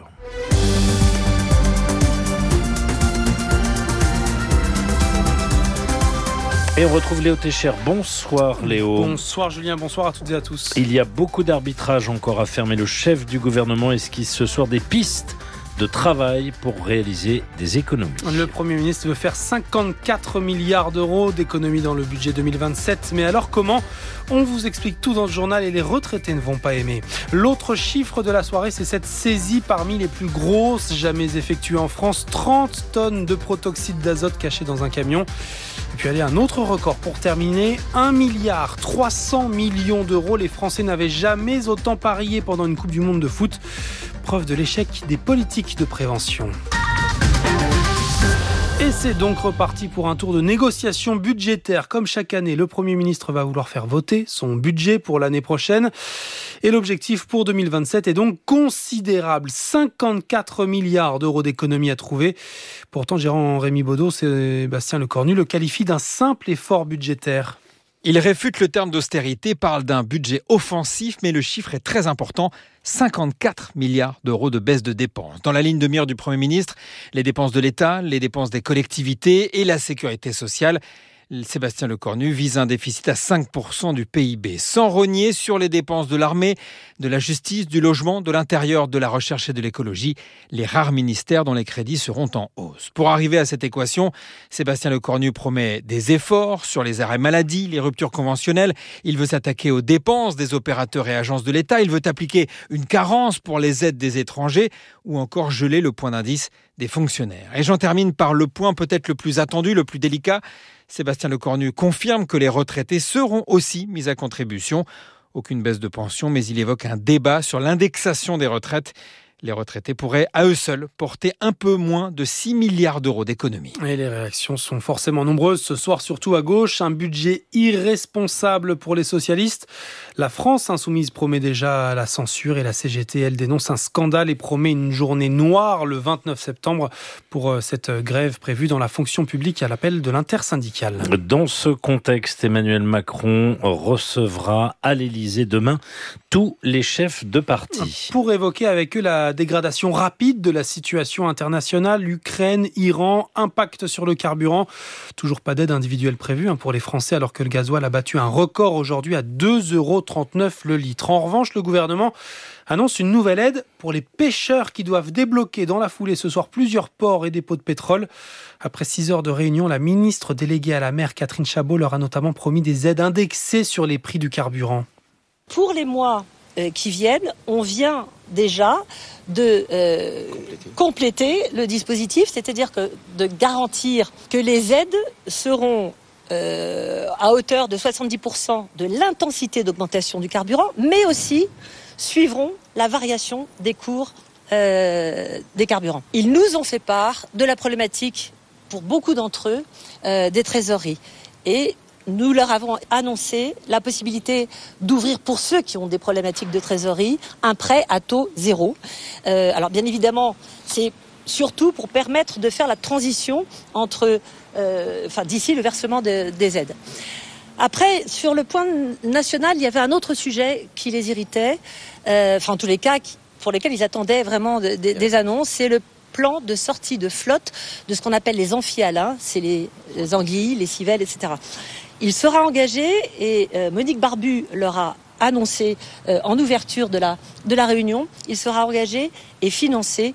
Et on retrouve Léo Técher. Bonsoir Léo. Bonsoir Julien, bonsoir à toutes et à tous. Il y a beaucoup d'arbitrages encore à faire, mais le chef du gouvernement esquisse ce soir des pistes de travail pour réaliser des économies. Le Premier ministre veut faire 54 milliards d'euros d'économies dans le budget 2027. Mais alors comment ? On vous explique tout dans ce journal et les retraités ne vont pas aimer. L'autre chiffre de la soirée, c'est cette saisie parmi les plus grosses jamais effectuées en France. 30 tonnes de protoxyde d'azote cachées dans un camion. Et puis allez, un autre record pour terminer, 1,3 milliard d'euros. Les Français n'avaient jamais autant parié pendant une Coupe du Monde de foot. Preuve de l'échec des politiques de prévention. Et c'est donc reparti pour un tour de négociation budgétaire. Comme chaque année, le Premier ministre va vouloir faire voter son budget pour l'année prochaine. Et l'objectif pour 2027 est donc considérable. 54 milliards d'euros d'économies à trouver. Pourtant, Jean-Rémy Baudot, Sébastien Lecornu le qualifie d'un simple effort budgétaire. Il réfute le terme d'austérité, parle d'un budget offensif, mais le chiffre est très important. 54 milliards d'euros de baisse de dépenses. Dans la ligne de mire du Premier ministre, les dépenses de l'État, les dépenses des collectivités et la sécurité sociale. Sébastien Lecornu vise un déficit à 5% du PIB, sans rogner sur les dépenses de l'armée, de la justice, du logement, de l'intérieur, de la recherche et de l'écologie, les rares ministères dont les crédits seront en hausse. Pour arriver à cette équation, Sébastien Lecornu promet des efforts sur les arrêts maladie, les ruptures conventionnelles. Il veut s'attaquer aux dépenses des opérateurs et agences de l'État. Il veut appliquer une carence pour les aides des étrangers ou encore geler le point d'indice des fonctionnaires. Et j'en termine par le point peut-être le plus attendu, le plus délicat. Sébastien Lecornu confirme que les retraités seront aussi mis à contribution. Aucune baisse de pension, mais il évoque un débat sur l'indexation des retraites. Les retraités pourraient, à eux seuls, porter un peu moins de 6 milliards d'euros d'économies. Et les réactions sont forcément nombreuses ce soir, surtout à gauche. Un budget irresponsable pour les socialistes. La France insoumise promet déjà la censure et la CGT, elle dénonce un scandale et promet une journée noire le 29 septembre pour cette grève prévue dans la fonction publique à l'appel de l'intersyndicale. Dans ce contexte, Emmanuel Macron recevra à l'Élysée demain tous les chefs de parti. Pour évoquer avec eux la dégradation rapide de la situation internationale, Ukraine, Iran, impact sur le carburant. Toujours pas d'aide individuelle prévue pour les Français alors que le gasoil a battu un record aujourd'hui à 2,39 € le litre. En revanche, le gouvernement annonce une nouvelle aide pour les pêcheurs qui doivent débloquer dans la foulée ce soir plusieurs ports et dépôts de pétrole. Après 6 heures de réunion, la ministre déléguée à la mer, Catherine Chabot, leur a notamment promis des aides indexées sur les prix du carburant. Pour les mois qui viennent, on vient déjà de compléter le dispositif, c'est-à-dire que de garantir que les aides seront à hauteur de 70% de l'intensité d'augmentation du carburant, mais aussi suivront la variation des cours des carburants. Ils nous ont fait part de la problématique, pour beaucoup d'entre eux, des trésoreries. Et nous leur avons annoncé la possibilité d'ouvrir pour ceux qui ont des problématiques de trésorerie un prêt à taux zéro. Alors bien évidemment, c'est surtout pour permettre de faire la transition entre, d'ici le versement des aides. Après, sur le point national, il y avait un autre sujet qui les irritait, en tous les cas, pour lesquels ils attendaient vraiment des annonces, c'est le plan de sortie de flotte de ce qu'on appelle les amphihalins, c'est les anguilles, les civelles, etc. Il sera engagé et Monique Barbu leur a annoncé en ouverture de la réunion, il sera engagé et financé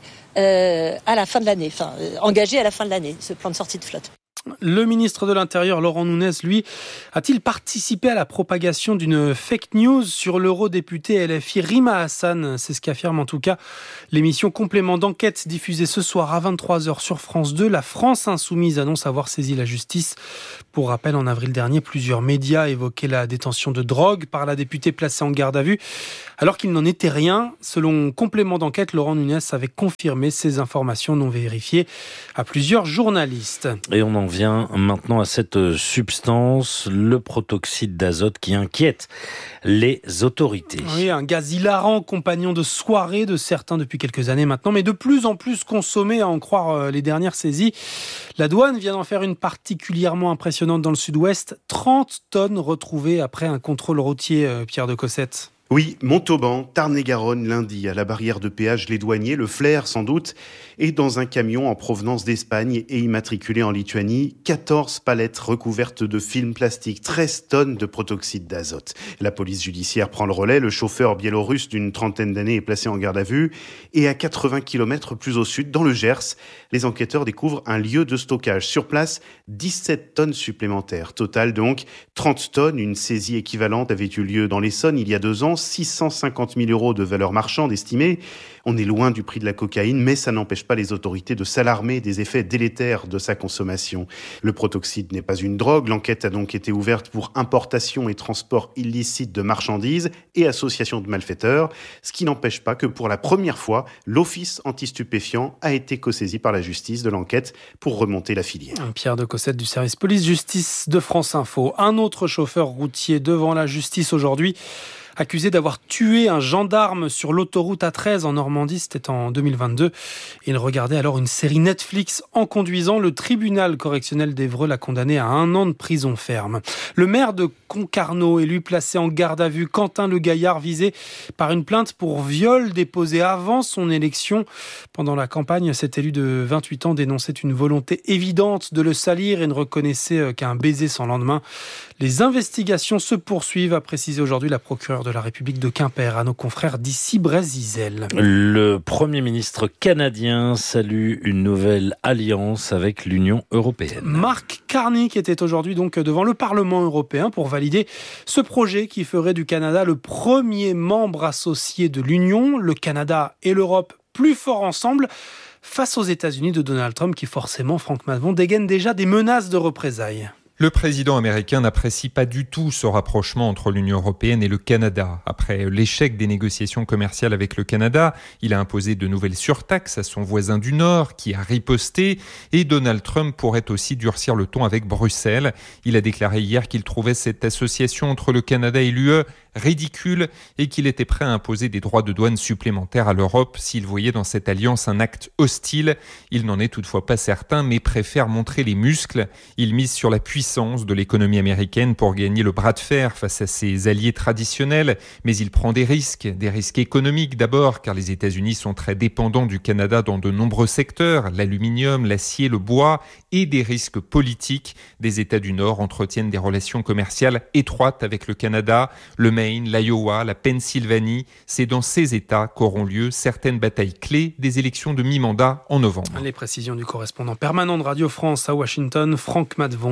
à la fin de l'année, engagé à la fin de l'année, ce plan de sortie de flotte. Le ministre de l'Intérieur, Laurent Nunez, lui, a-t-il participé à la propagation d'une fake news sur l'eurodéputé LFI Rima Hassan? C'est ce qu'affirme en tout cas l'émission Complément d'enquête diffusée ce soir à 23h sur France 2. La France Insoumise annonce avoir saisi la justice. Pour rappel, en avril dernier, plusieurs médias évoquaient la détention de drogue par la députée placée en garde à vue. Alors qu'il n'en était rien, selon Complément d'enquête, Laurent Nunez avait confirmé ces informations non vérifiées à plusieurs journalistes. Et on en vient maintenant à cette substance, le protoxyde d'azote, qui inquiète les autorités. Oui, un gaz hilarant, compagnon de soirée de certains depuis quelques années maintenant, mais de plus en plus consommé, à en croire les dernières saisies. La douane vient d'en faire une particulièrement impressionnante dans le sud-ouest. 30 tonnes retrouvées après un contrôle routier, Pierre de Cossette. Oui, Montauban, Tarn-et-Garonne, lundi, à la barrière de péage, les douaniers, le flair sans doute, et dans un camion en provenance d'Espagne et immatriculé en Lituanie, 14 palettes recouvertes de film plastique, 13 tonnes de protoxyde d'azote. La police judiciaire prend le relais, le chauffeur biélorusse d'une trentaine d'années est placé en garde à vue, et à 80 km plus au sud, dans le Gers, les enquêteurs découvrent un lieu de stockage. Sur place, 17 tonnes supplémentaires. Total donc, 30 tonnes, une saisie équivalente avait eu lieu dans l'Essonne il y a 2 ans, 650 000 € de valeur marchande estimée. On est loin du prix de la cocaïne, mais ça n'empêche pas les autorités de s'alarmer des effets délétères de sa consommation. Le protoxyde n'est pas une drogue. L'enquête a donc été ouverte pour importation et transport illicite de marchandises et association de malfaiteurs, ce qui n'empêche pas que pour la première fois, l'Office anti-stupéfiants a été co-saisi par la justice de l'enquête pour remonter la filière. Pierre de Cossette du service police-justice de France Info. Un autre chauffeur routier devant la justice aujourd'hui, accusé d'avoir tué un gendarme sur l'autoroute A13 en Normandie, c'était en 2022. Il regardait alors une série Netflix en conduisant. Le tribunal correctionnel d'Évreux l'a condamné à 1 an de prison ferme. Le maire de Concarneau est lui placé en garde à vue. Quentin Le Gaillard, visé par une plainte pour viol déposée avant son élection. Pendant la campagne, cet élu de 28 ans dénonçait une volonté évidente de le salir et ne reconnaissait qu'un baiser sans lendemain. Les investigations se poursuivent, a précisé aujourd'hui la procureure de la République de Quimper à nos confrères d'ici Brésil. Le Premier ministre canadien salue une nouvelle alliance avec l'Union européenne. Mark Carney qui était aujourd'hui donc devant le Parlement européen pour valider ce projet qui ferait du Canada le premier membre associé de l'Union. Le Canada et l'Europe plus forts ensemble face aux États-Unis de Donald Trump qui forcément, Franck Madvon, dégaine déjà des menaces de représailles. Le président américain n'apprécie pas du tout ce rapprochement entre l'Union européenne et le Canada. Après l'échec des négociations commerciales avec le Canada, il a imposé de nouvelles surtaxes à son voisin du Nord qui a riposté et Donald Trump pourrait aussi durcir le ton avec Bruxelles. Il a déclaré hier qu'il trouvait cette association entre le Canada et l'UE ridicule et qu'il était prêt à imposer des droits de douane supplémentaires à l'Europe s'il voyait dans cette alliance un acte hostile. Il n'en est toutefois pas certain mais préfère montrer les muscles. Il mise sur la puissance de l'économie américaine pour gagner le bras de fer face à ses alliés traditionnels, mais il prend des risques économiques d'abord, car les États-Unis sont très dépendants du Canada dans de nombreux secteurs, l'aluminium, l'acier, le bois, et des risques politiques. Des États du Nord entretiennent des relations commerciales étroites avec le Canada, le Maine, l'Iowa, la Pennsylvanie. C'est dans ces États qu'auront lieu certaines batailles clés des élections de mi-mandat en novembre. Les précisions du correspondant permanent de Radio France à Washington, Franck Madvon.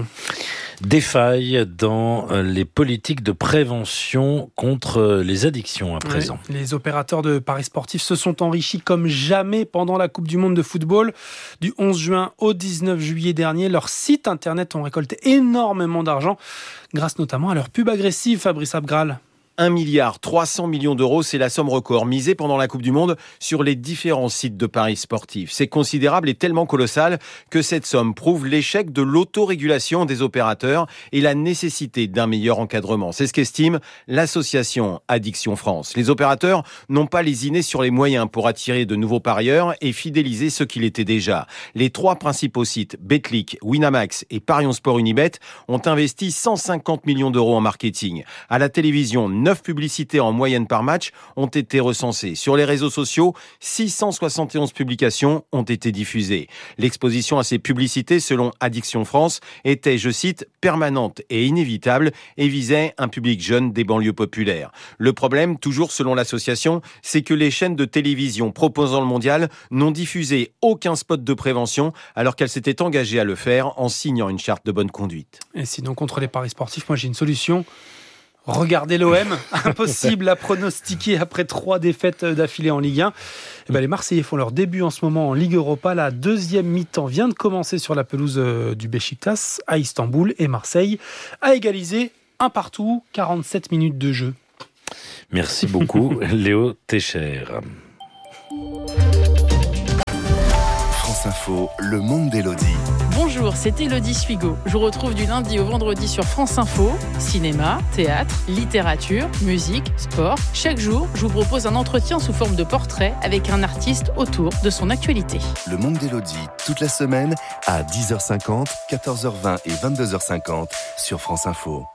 défaille dans les politiques de prévention contre les addictions à présent. Ouais, les opérateurs de paris sportifs se sont enrichis comme jamais pendant la Coupe du Monde de football. Du 11 juin au 19 juillet dernier, leurs sites internet ont récolté énormément d'argent grâce notamment à leur pub agressive, Fabrice Abgral. 1,3 milliard d'euros, c'est la somme record misée pendant la Coupe du Monde sur les différents sites de paris sportifs. C'est considérable et tellement colossal que cette somme prouve l'échec de l'autorégulation des opérateurs et la nécessité d'un meilleur encadrement. C'est ce qu'estime l'association Addiction France. Les opérateurs n'ont pas lésiné sur les moyens pour attirer de nouveaux parieurs et fidéliser ceux qui l'étaient déjà. Les 3 principaux sites, Betclic, Winamax et Parions Sport Unibet, ont investi 150 millions d'euros en marketing. À la télévision, 9 publicités en moyenne par match ont été recensées. Sur les réseaux sociaux, 671 publications ont été diffusées. L'exposition à ces publicités, selon Addiction France, était, je cite, permanente et inévitable et visait un public jeune des banlieues populaires. Le problème, toujours selon l'association, c'est que les chaînes de télévision proposant le mondial n'ont diffusé aucun spot de prévention alors qu'elles s'étaient engagées à le faire en signant une charte de bonne conduite. Et sinon, contre les paris sportifs, moi j'ai une solution. Regardez l'OM, impossible à pronostiquer après 3 défaites d'affilée en Ligue 1. Les Marseillais font leur début en ce moment en Ligue Europa. La deuxième mi-temps vient de commencer sur la pelouse du Beşiktaş à Istanbul et Marseille a égalisé 1-1, 47 minutes de jeu. Merci beaucoup Léo Técher. France Info, le monde d'Élodie. Bonjour, c'est Élodie Suigo. Je vous retrouve du lundi au vendredi sur France Info. Cinéma, théâtre, littérature, musique, sport. Chaque jour, je vous propose un entretien sous forme de portrait avec un artiste autour de son actualité. Le monde d'Élodie, toute la semaine à 10h50, 14h20 et 22h50 sur France Info.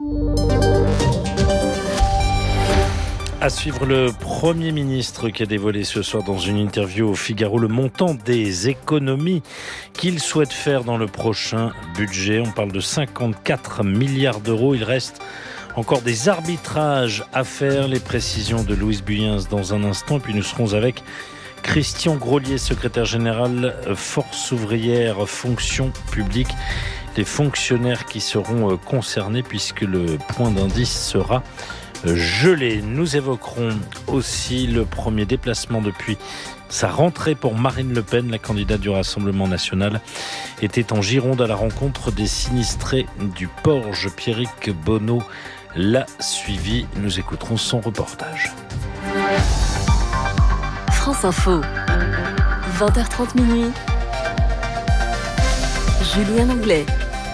À suivre, le Premier ministre qui a dévoilé ce soir dans une interview au Figaro le montant des économies qu'il souhaite faire dans le prochain budget. On parle de 54 milliards d'euros. Il reste encore des arbitrages à faire. Les précisions de Louise Buyens dans un instant. Et puis nous serons avec Christian Grolier, secrétaire général Force ouvrière, fonction publique. Les fonctionnaires qui seront concernés puisque le point d'indice sera gelé. Nous évoquerons aussi le premier déplacement depuis sa rentrée pour Marine Le Pen. La candidate du Rassemblement national était en Gironde à la rencontre des sinistrés du Porge. Pierrick Bonneau l'a suivi. Nous écouterons son reportage. France Info, 20h30 minuit. Julien Anglais.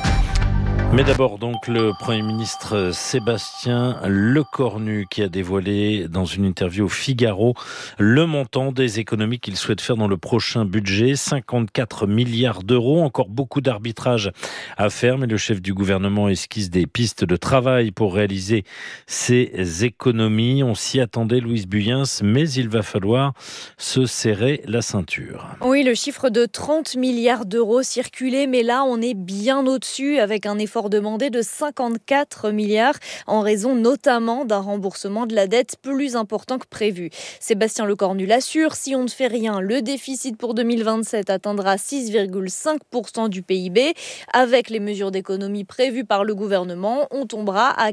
Mais d'abord donc le Premier ministre Sébastien Lecornu qui a dévoilé dans une interview au Figaro le montant des économies qu'il souhaite faire dans le prochain budget, 54 milliards d'euros, encore beaucoup d'arbitrage à faire, mais le chef du gouvernement esquisse des pistes de travail pour réaliser ces économies. On s'y attendait, Louise Buyens, mais il va falloir se serrer la ceinture. Oui, le chiffre de 30 milliards d'euros circulait, mais là on est bien au-dessus avec un effort demandé de 54 milliards en raison notamment d'un remboursement de la dette plus important que prévu. Sébastien Lecornu l'assure, si on ne fait rien, le déficit pour 2027 atteindra 6,5% du PIB. Avec les mesures d'économie prévues par le gouvernement, on tombera à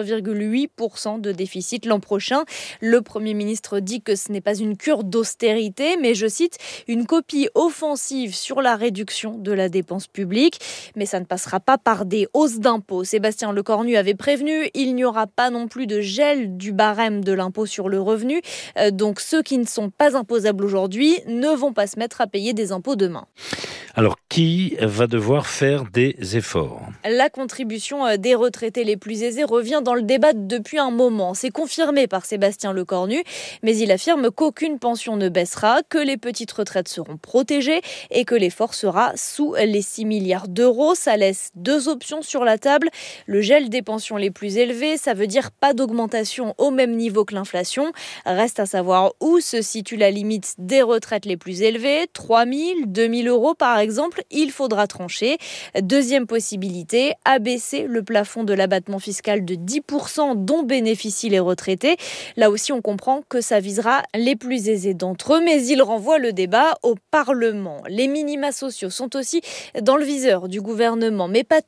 4,8% de déficit l'an prochain. Le Premier ministre dit que ce n'est pas une cure d'austérité, mais je cite, une copie offensive sur la réduction de la dépense publique. Mais ça ne passera pas par des hausses d'impôts. Sébastien Lecornu avait prévenu, il n'y aura pas non plus de gel du barème de l'impôt sur le revenu. Donc ceux qui ne sont pas imposables aujourd'hui ne vont pas se mettre à payer des impôts demain. Alors, qui va devoir faire des efforts ? La contribution des retraités les plus aisés revient dans le débat depuis un moment. C'est confirmé par Sébastien Lecornu, mais il affirme qu'aucune pension ne baissera, que les petites retraites seront protégées et que l'effort sera sous les 6 milliards d'euros. Ça laisse 2 options sur la table. Le gel des pensions les plus élevées, ça veut dire pas d'augmentation au même niveau que l'inflation. Reste à savoir où se situe la limite des retraites les plus élevées. 3 000, 2 000 euros par exemple, il faudra trancher. Deuxième possibilité, abaisser le plafond de l'abattement fiscal de 10% dont bénéficient les retraités. Là aussi, on comprend que ça visera les plus aisés d'entre eux, mais il renvoie le débat au Parlement. Les minima sociaux sont aussi dans le viseur du gouvernement, mais pas tous.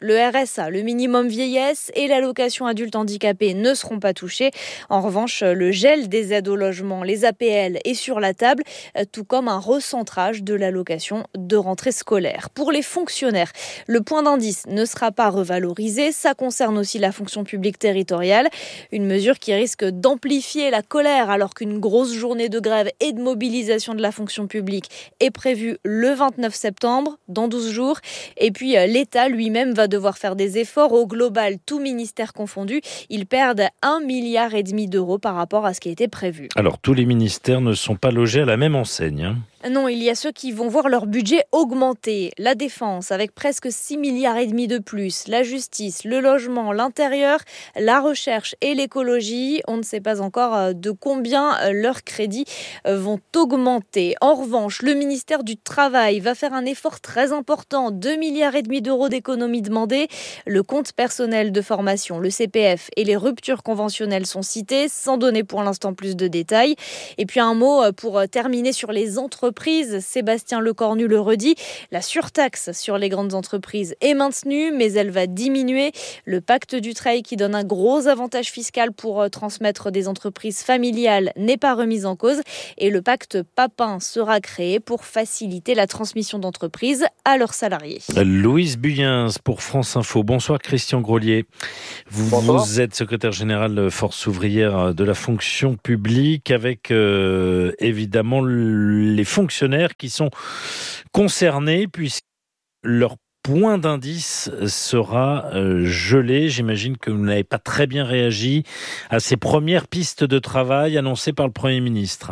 Le RSA, le minimum vieillesse et l'allocation adulte handicapé ne seront pas touchés. En revanche, le gel des aides au logement, les APL est sur la table, tout comme un recentrage de l'allocation de rentrée scolaire. Pour les fonctionnaires, le point d'indice ne sera pas revalorisé. Ça concerne aussi la fonction publique territoriale. Une mesure qui risque d'amplifier la colère alors qu'une grosse journée de grève et de mobilisation de la fonction publique est prévue le 29 septembre, dans 12 jours. Et puis l'État lui-même va devoir faire des efforts. Au global, tout ministère confondu, ils perdent 1,5 milliard d'euros par rapport à ce qui était prévu. Alors, tous les ministères ne sont pas logés à la même enseigne. Non, il y a ceux qui vont voir leur budget augmenter. La défense avec presque 6,5 milliards de plus. La justice, le logement, l'intérieur, la recherche et l'écologie. On ne sait pas encore de combien leurs crédits vont augmenter. En revanche, le ministère du Travail va faire un effort très important. 2,5 milliards d'euros d'économies demandées. Le compte personnel de formation, le CPF et les ruptures conventionnelles sont cités, sans donner pour l'instant plus de détails. Et puis un mot pour terminer sur les entreprises. Sébastien Lecornu le redit, la surtaxe sur les grandes entreprises est maintenue, mais elle va diminuer. Le pacte Dutreil, qui donne un gros avantage fiscal pour transmettre des entreprises familiales, n'est pas remis en cause. Et le pacte Papin sera créé pour faciliter la transmission d'entreprises à leurs salariés. Louise Buyens pour France Info. Bonsoir Christian Grolier. Vous êtes secrétaire général Force ouvrière de la fonction publique avec évidemment les fonctionnaires qui sont concernés puisque leur point d'indice sera gelé. J'imagine que vous n'avez pas très bien réagi à ces premières pistes de travail annoncées par le Premier ministre.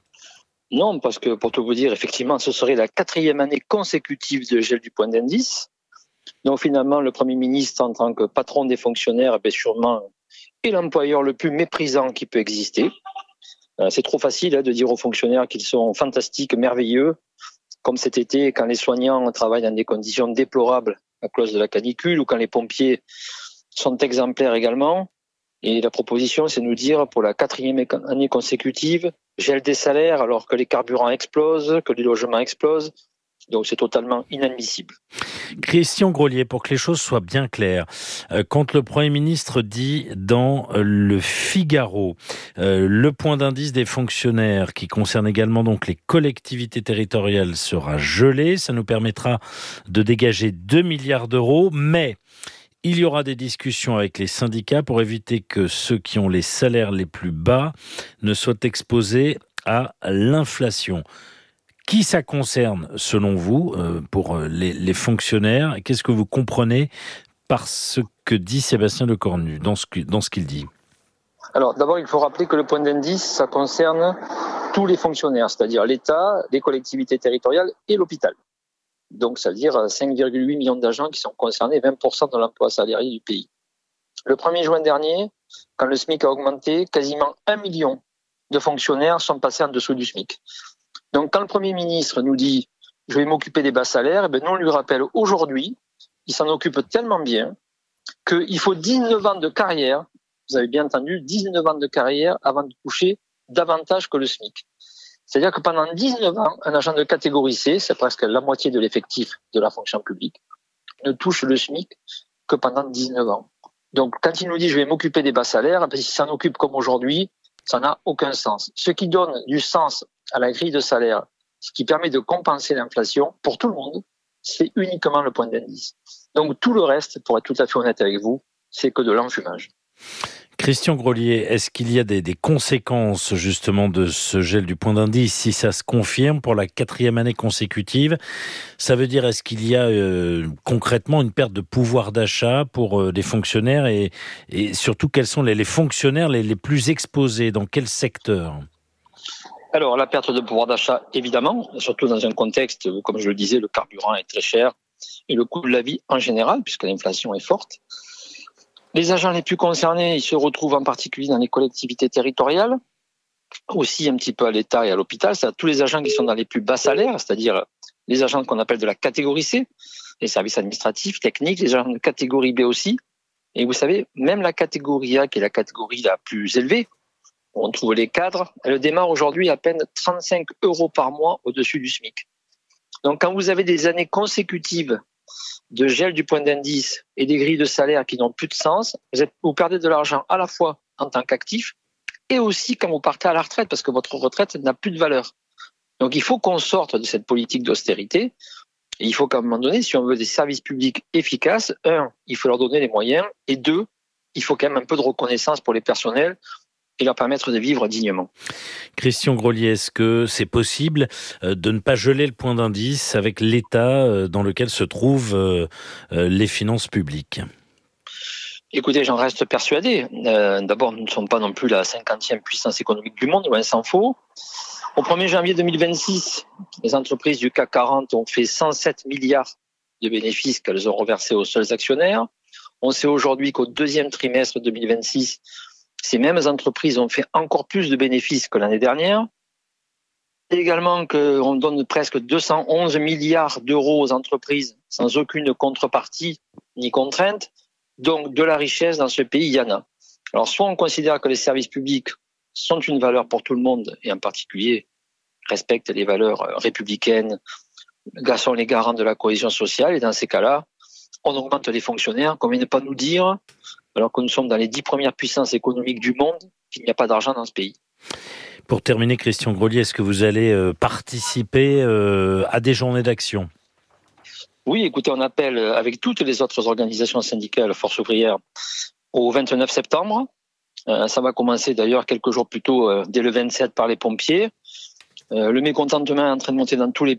Non, parce que pour tout vous dire, effectivement, ce serait la 4e année consécutive de gel du point d'indice. Donc finalement, le Premier ministre, en tant que patron des fonctionnaires, sûrement est l'employeur le plus méprisant qui peut exister. C'est trop facile de dire aux fonctionnaires qu'ils sont fantastiques, merveilleux, comme cet été quand les soignants travaillent dans des conditions déplorables à cause de la canicule ou quand les pompiers sont exemplaires également. Et la proposition, c'est de nous dire pour la 4e année consécutive, gel des salaires alors que les carburants explosent, que les logements explosent. Donc c'est totalement inadmissible. Christian Grolier, pour que les choses soient bien claires, quand le Premier ministre dit dans le Figaro, le point d'indice des fonctionnaires qui concerne également donc les collectivités territoriales sera gelé, ça nous permettra de dégager 2 milliards d'euros, mais il y aura des discussions avec les syndicats pour éviter que ceux qui ont les salaires les plus bas ne soient exposés à l'inflation. Qui ça concerne, selon vous, pour les fonctionnaires? Qu'est-ce que vous comprenez par ce que dit Sébastien Lecornu, dans ce qu'il dit? Alors, d'abord, il faut rappeler que le point d'indice, ça concerne tous les fonctionnaires, c'est-à-dire l'État, les collectivités territoriales et l'hôpital. Donc, ça veut dire 5,8 millions d'agents qui sont concernés, 20% de l'emploi salarié du pays. Le 1er juin dernier, quand le SMIC a augmenté, quasiment 1 million de fonctionnaires sont passés en dessous du SMIC. Donc, quand le Premier ministre nous dit « je vais m'occuper des bas salaires », nous, on lui rappelle aujourd'hui, il s'en occupe tellement bien qu'il faut 19 ans de carrière, vous avez bien entendu, 19 ans de carrière avant de toucher davantage que le SMIC. C'est-à-dire que pendant 19 ans, un agent de catégorie C, c'est presque la moitié de l'effectif de la fonction publique, ne touche le SMIC que pendant 19 ans. Donc, quand il nous dit « je vais m'occuper des bas salaires », s'il s'en occupe comme aujourd'hui, ça n'a aucun sens. Ce qui donne du sens à la grille de salaire, ce qui permet de compenser l'inflation pour tout le monde, c'est uniquement le point d'indice. Donc tout le reste, pour être tout à fait honnête avec vous, c'est que de l'enfumage. Christian Grolier, est-ce qu'il y a des conséquences justement de ce gel du point d'indice si ça se confirme pour la 4e année consécutive? Ça veut dire, est-ce qu'il y a concrètement une perte de pouvoir d'achat pour les fonctionnaires et surtout quels sont les fonctionnaires les plus exposés, dans quel secteur? Alors, la perte de pouvoir d'achat, évidemment, surtout dans un contexte où, comme je le disais, le carburant est très cher et le coût de la vie en général, puisque l'inflation est forte. Les agents les plus concernés, ils se retrouvent en particulier dans les collectivités territoriales, aussi un petit peu à l'État et à l'hôpital. C'est-à-dire tous les agents qui sont dans les plus bas salaires, c'est-à-dire les agents qu'on appelle de la catégorie C, les services administratifs, techniques, les agents de catégorie B aussi. Et vous savez, même la catégorie A, qui est la catégorie la plus élevée, on trouve les cadres, elle démarre aujourd'hui à peine 35 € par mois au-dessus du SMIC. Donc quand vous avez des années consécutives de gel du point d'indice et des grilles de salaire qui n'ont plus de sens, vous perdez de l'argent à la fois en tant qu'actif et aussi quand vous partez à la retraite, parce que votre retraite n'a plus de valeur. Donc il faut qu'on sorte de cette politique d'austérité. Et il faut qu'à un moment donné, si on veut des services publics efficaces, 1, il faut leur donner les moyens, et 2, il faut quand même un peu de reconnaissance pour les personnels et leur permettre de vivre dignement. Christian Grolier, est-ce que c'est possible de ne pas geler le point d'indice avec l'état dans lequel se trouvent les finances publiques ? Écoutez, j'en reste persuadé. D'abord, nous ne sommes pas non plus la 50e puissance économique du monde, loin s'en faut. Au 1er janvier 2026, les entreprises du CAC 40 ont fait 107 milliards de bénéfices qu'elles ont reversés aux seuls actionnaires. On sait aujourd'hui qu'au deuxième trimestre 2026, ces mêmes entreprises ont fait encore plus de bénéfices que l'année dernière. Et également qu'on donne presque 211 milliards d'euros aux entreprises sans aucune contrepartie ni contrainte. Donc de la richesse dans ce pays, il y en a. Alors soit on considère que les services publics sont une valeur pour tout le monde, et en particulier respectent les valeurs républicaines, sont les garants de la cohésion sociale, et dans ces cas-là, on augmente les fonctionnaires, comme il ne pas nous dire, alors que nous sommes dans les 10 premières puissances économiques du monde, qu'il n'y a pas d'argent dans ce pays. Pour terminer, Christian Grolier, est-ce que vous allez participer à des journées d'action ? Oui, écoutez, on appelle avec toutes les autres organisations syndicales, Force ouvrière, au 29 septembre. Ça va commencer d'ailleurs quelques jours plus tôt, dès le 27, par les pompiers. Le mécontentement est en train de monter dans tous les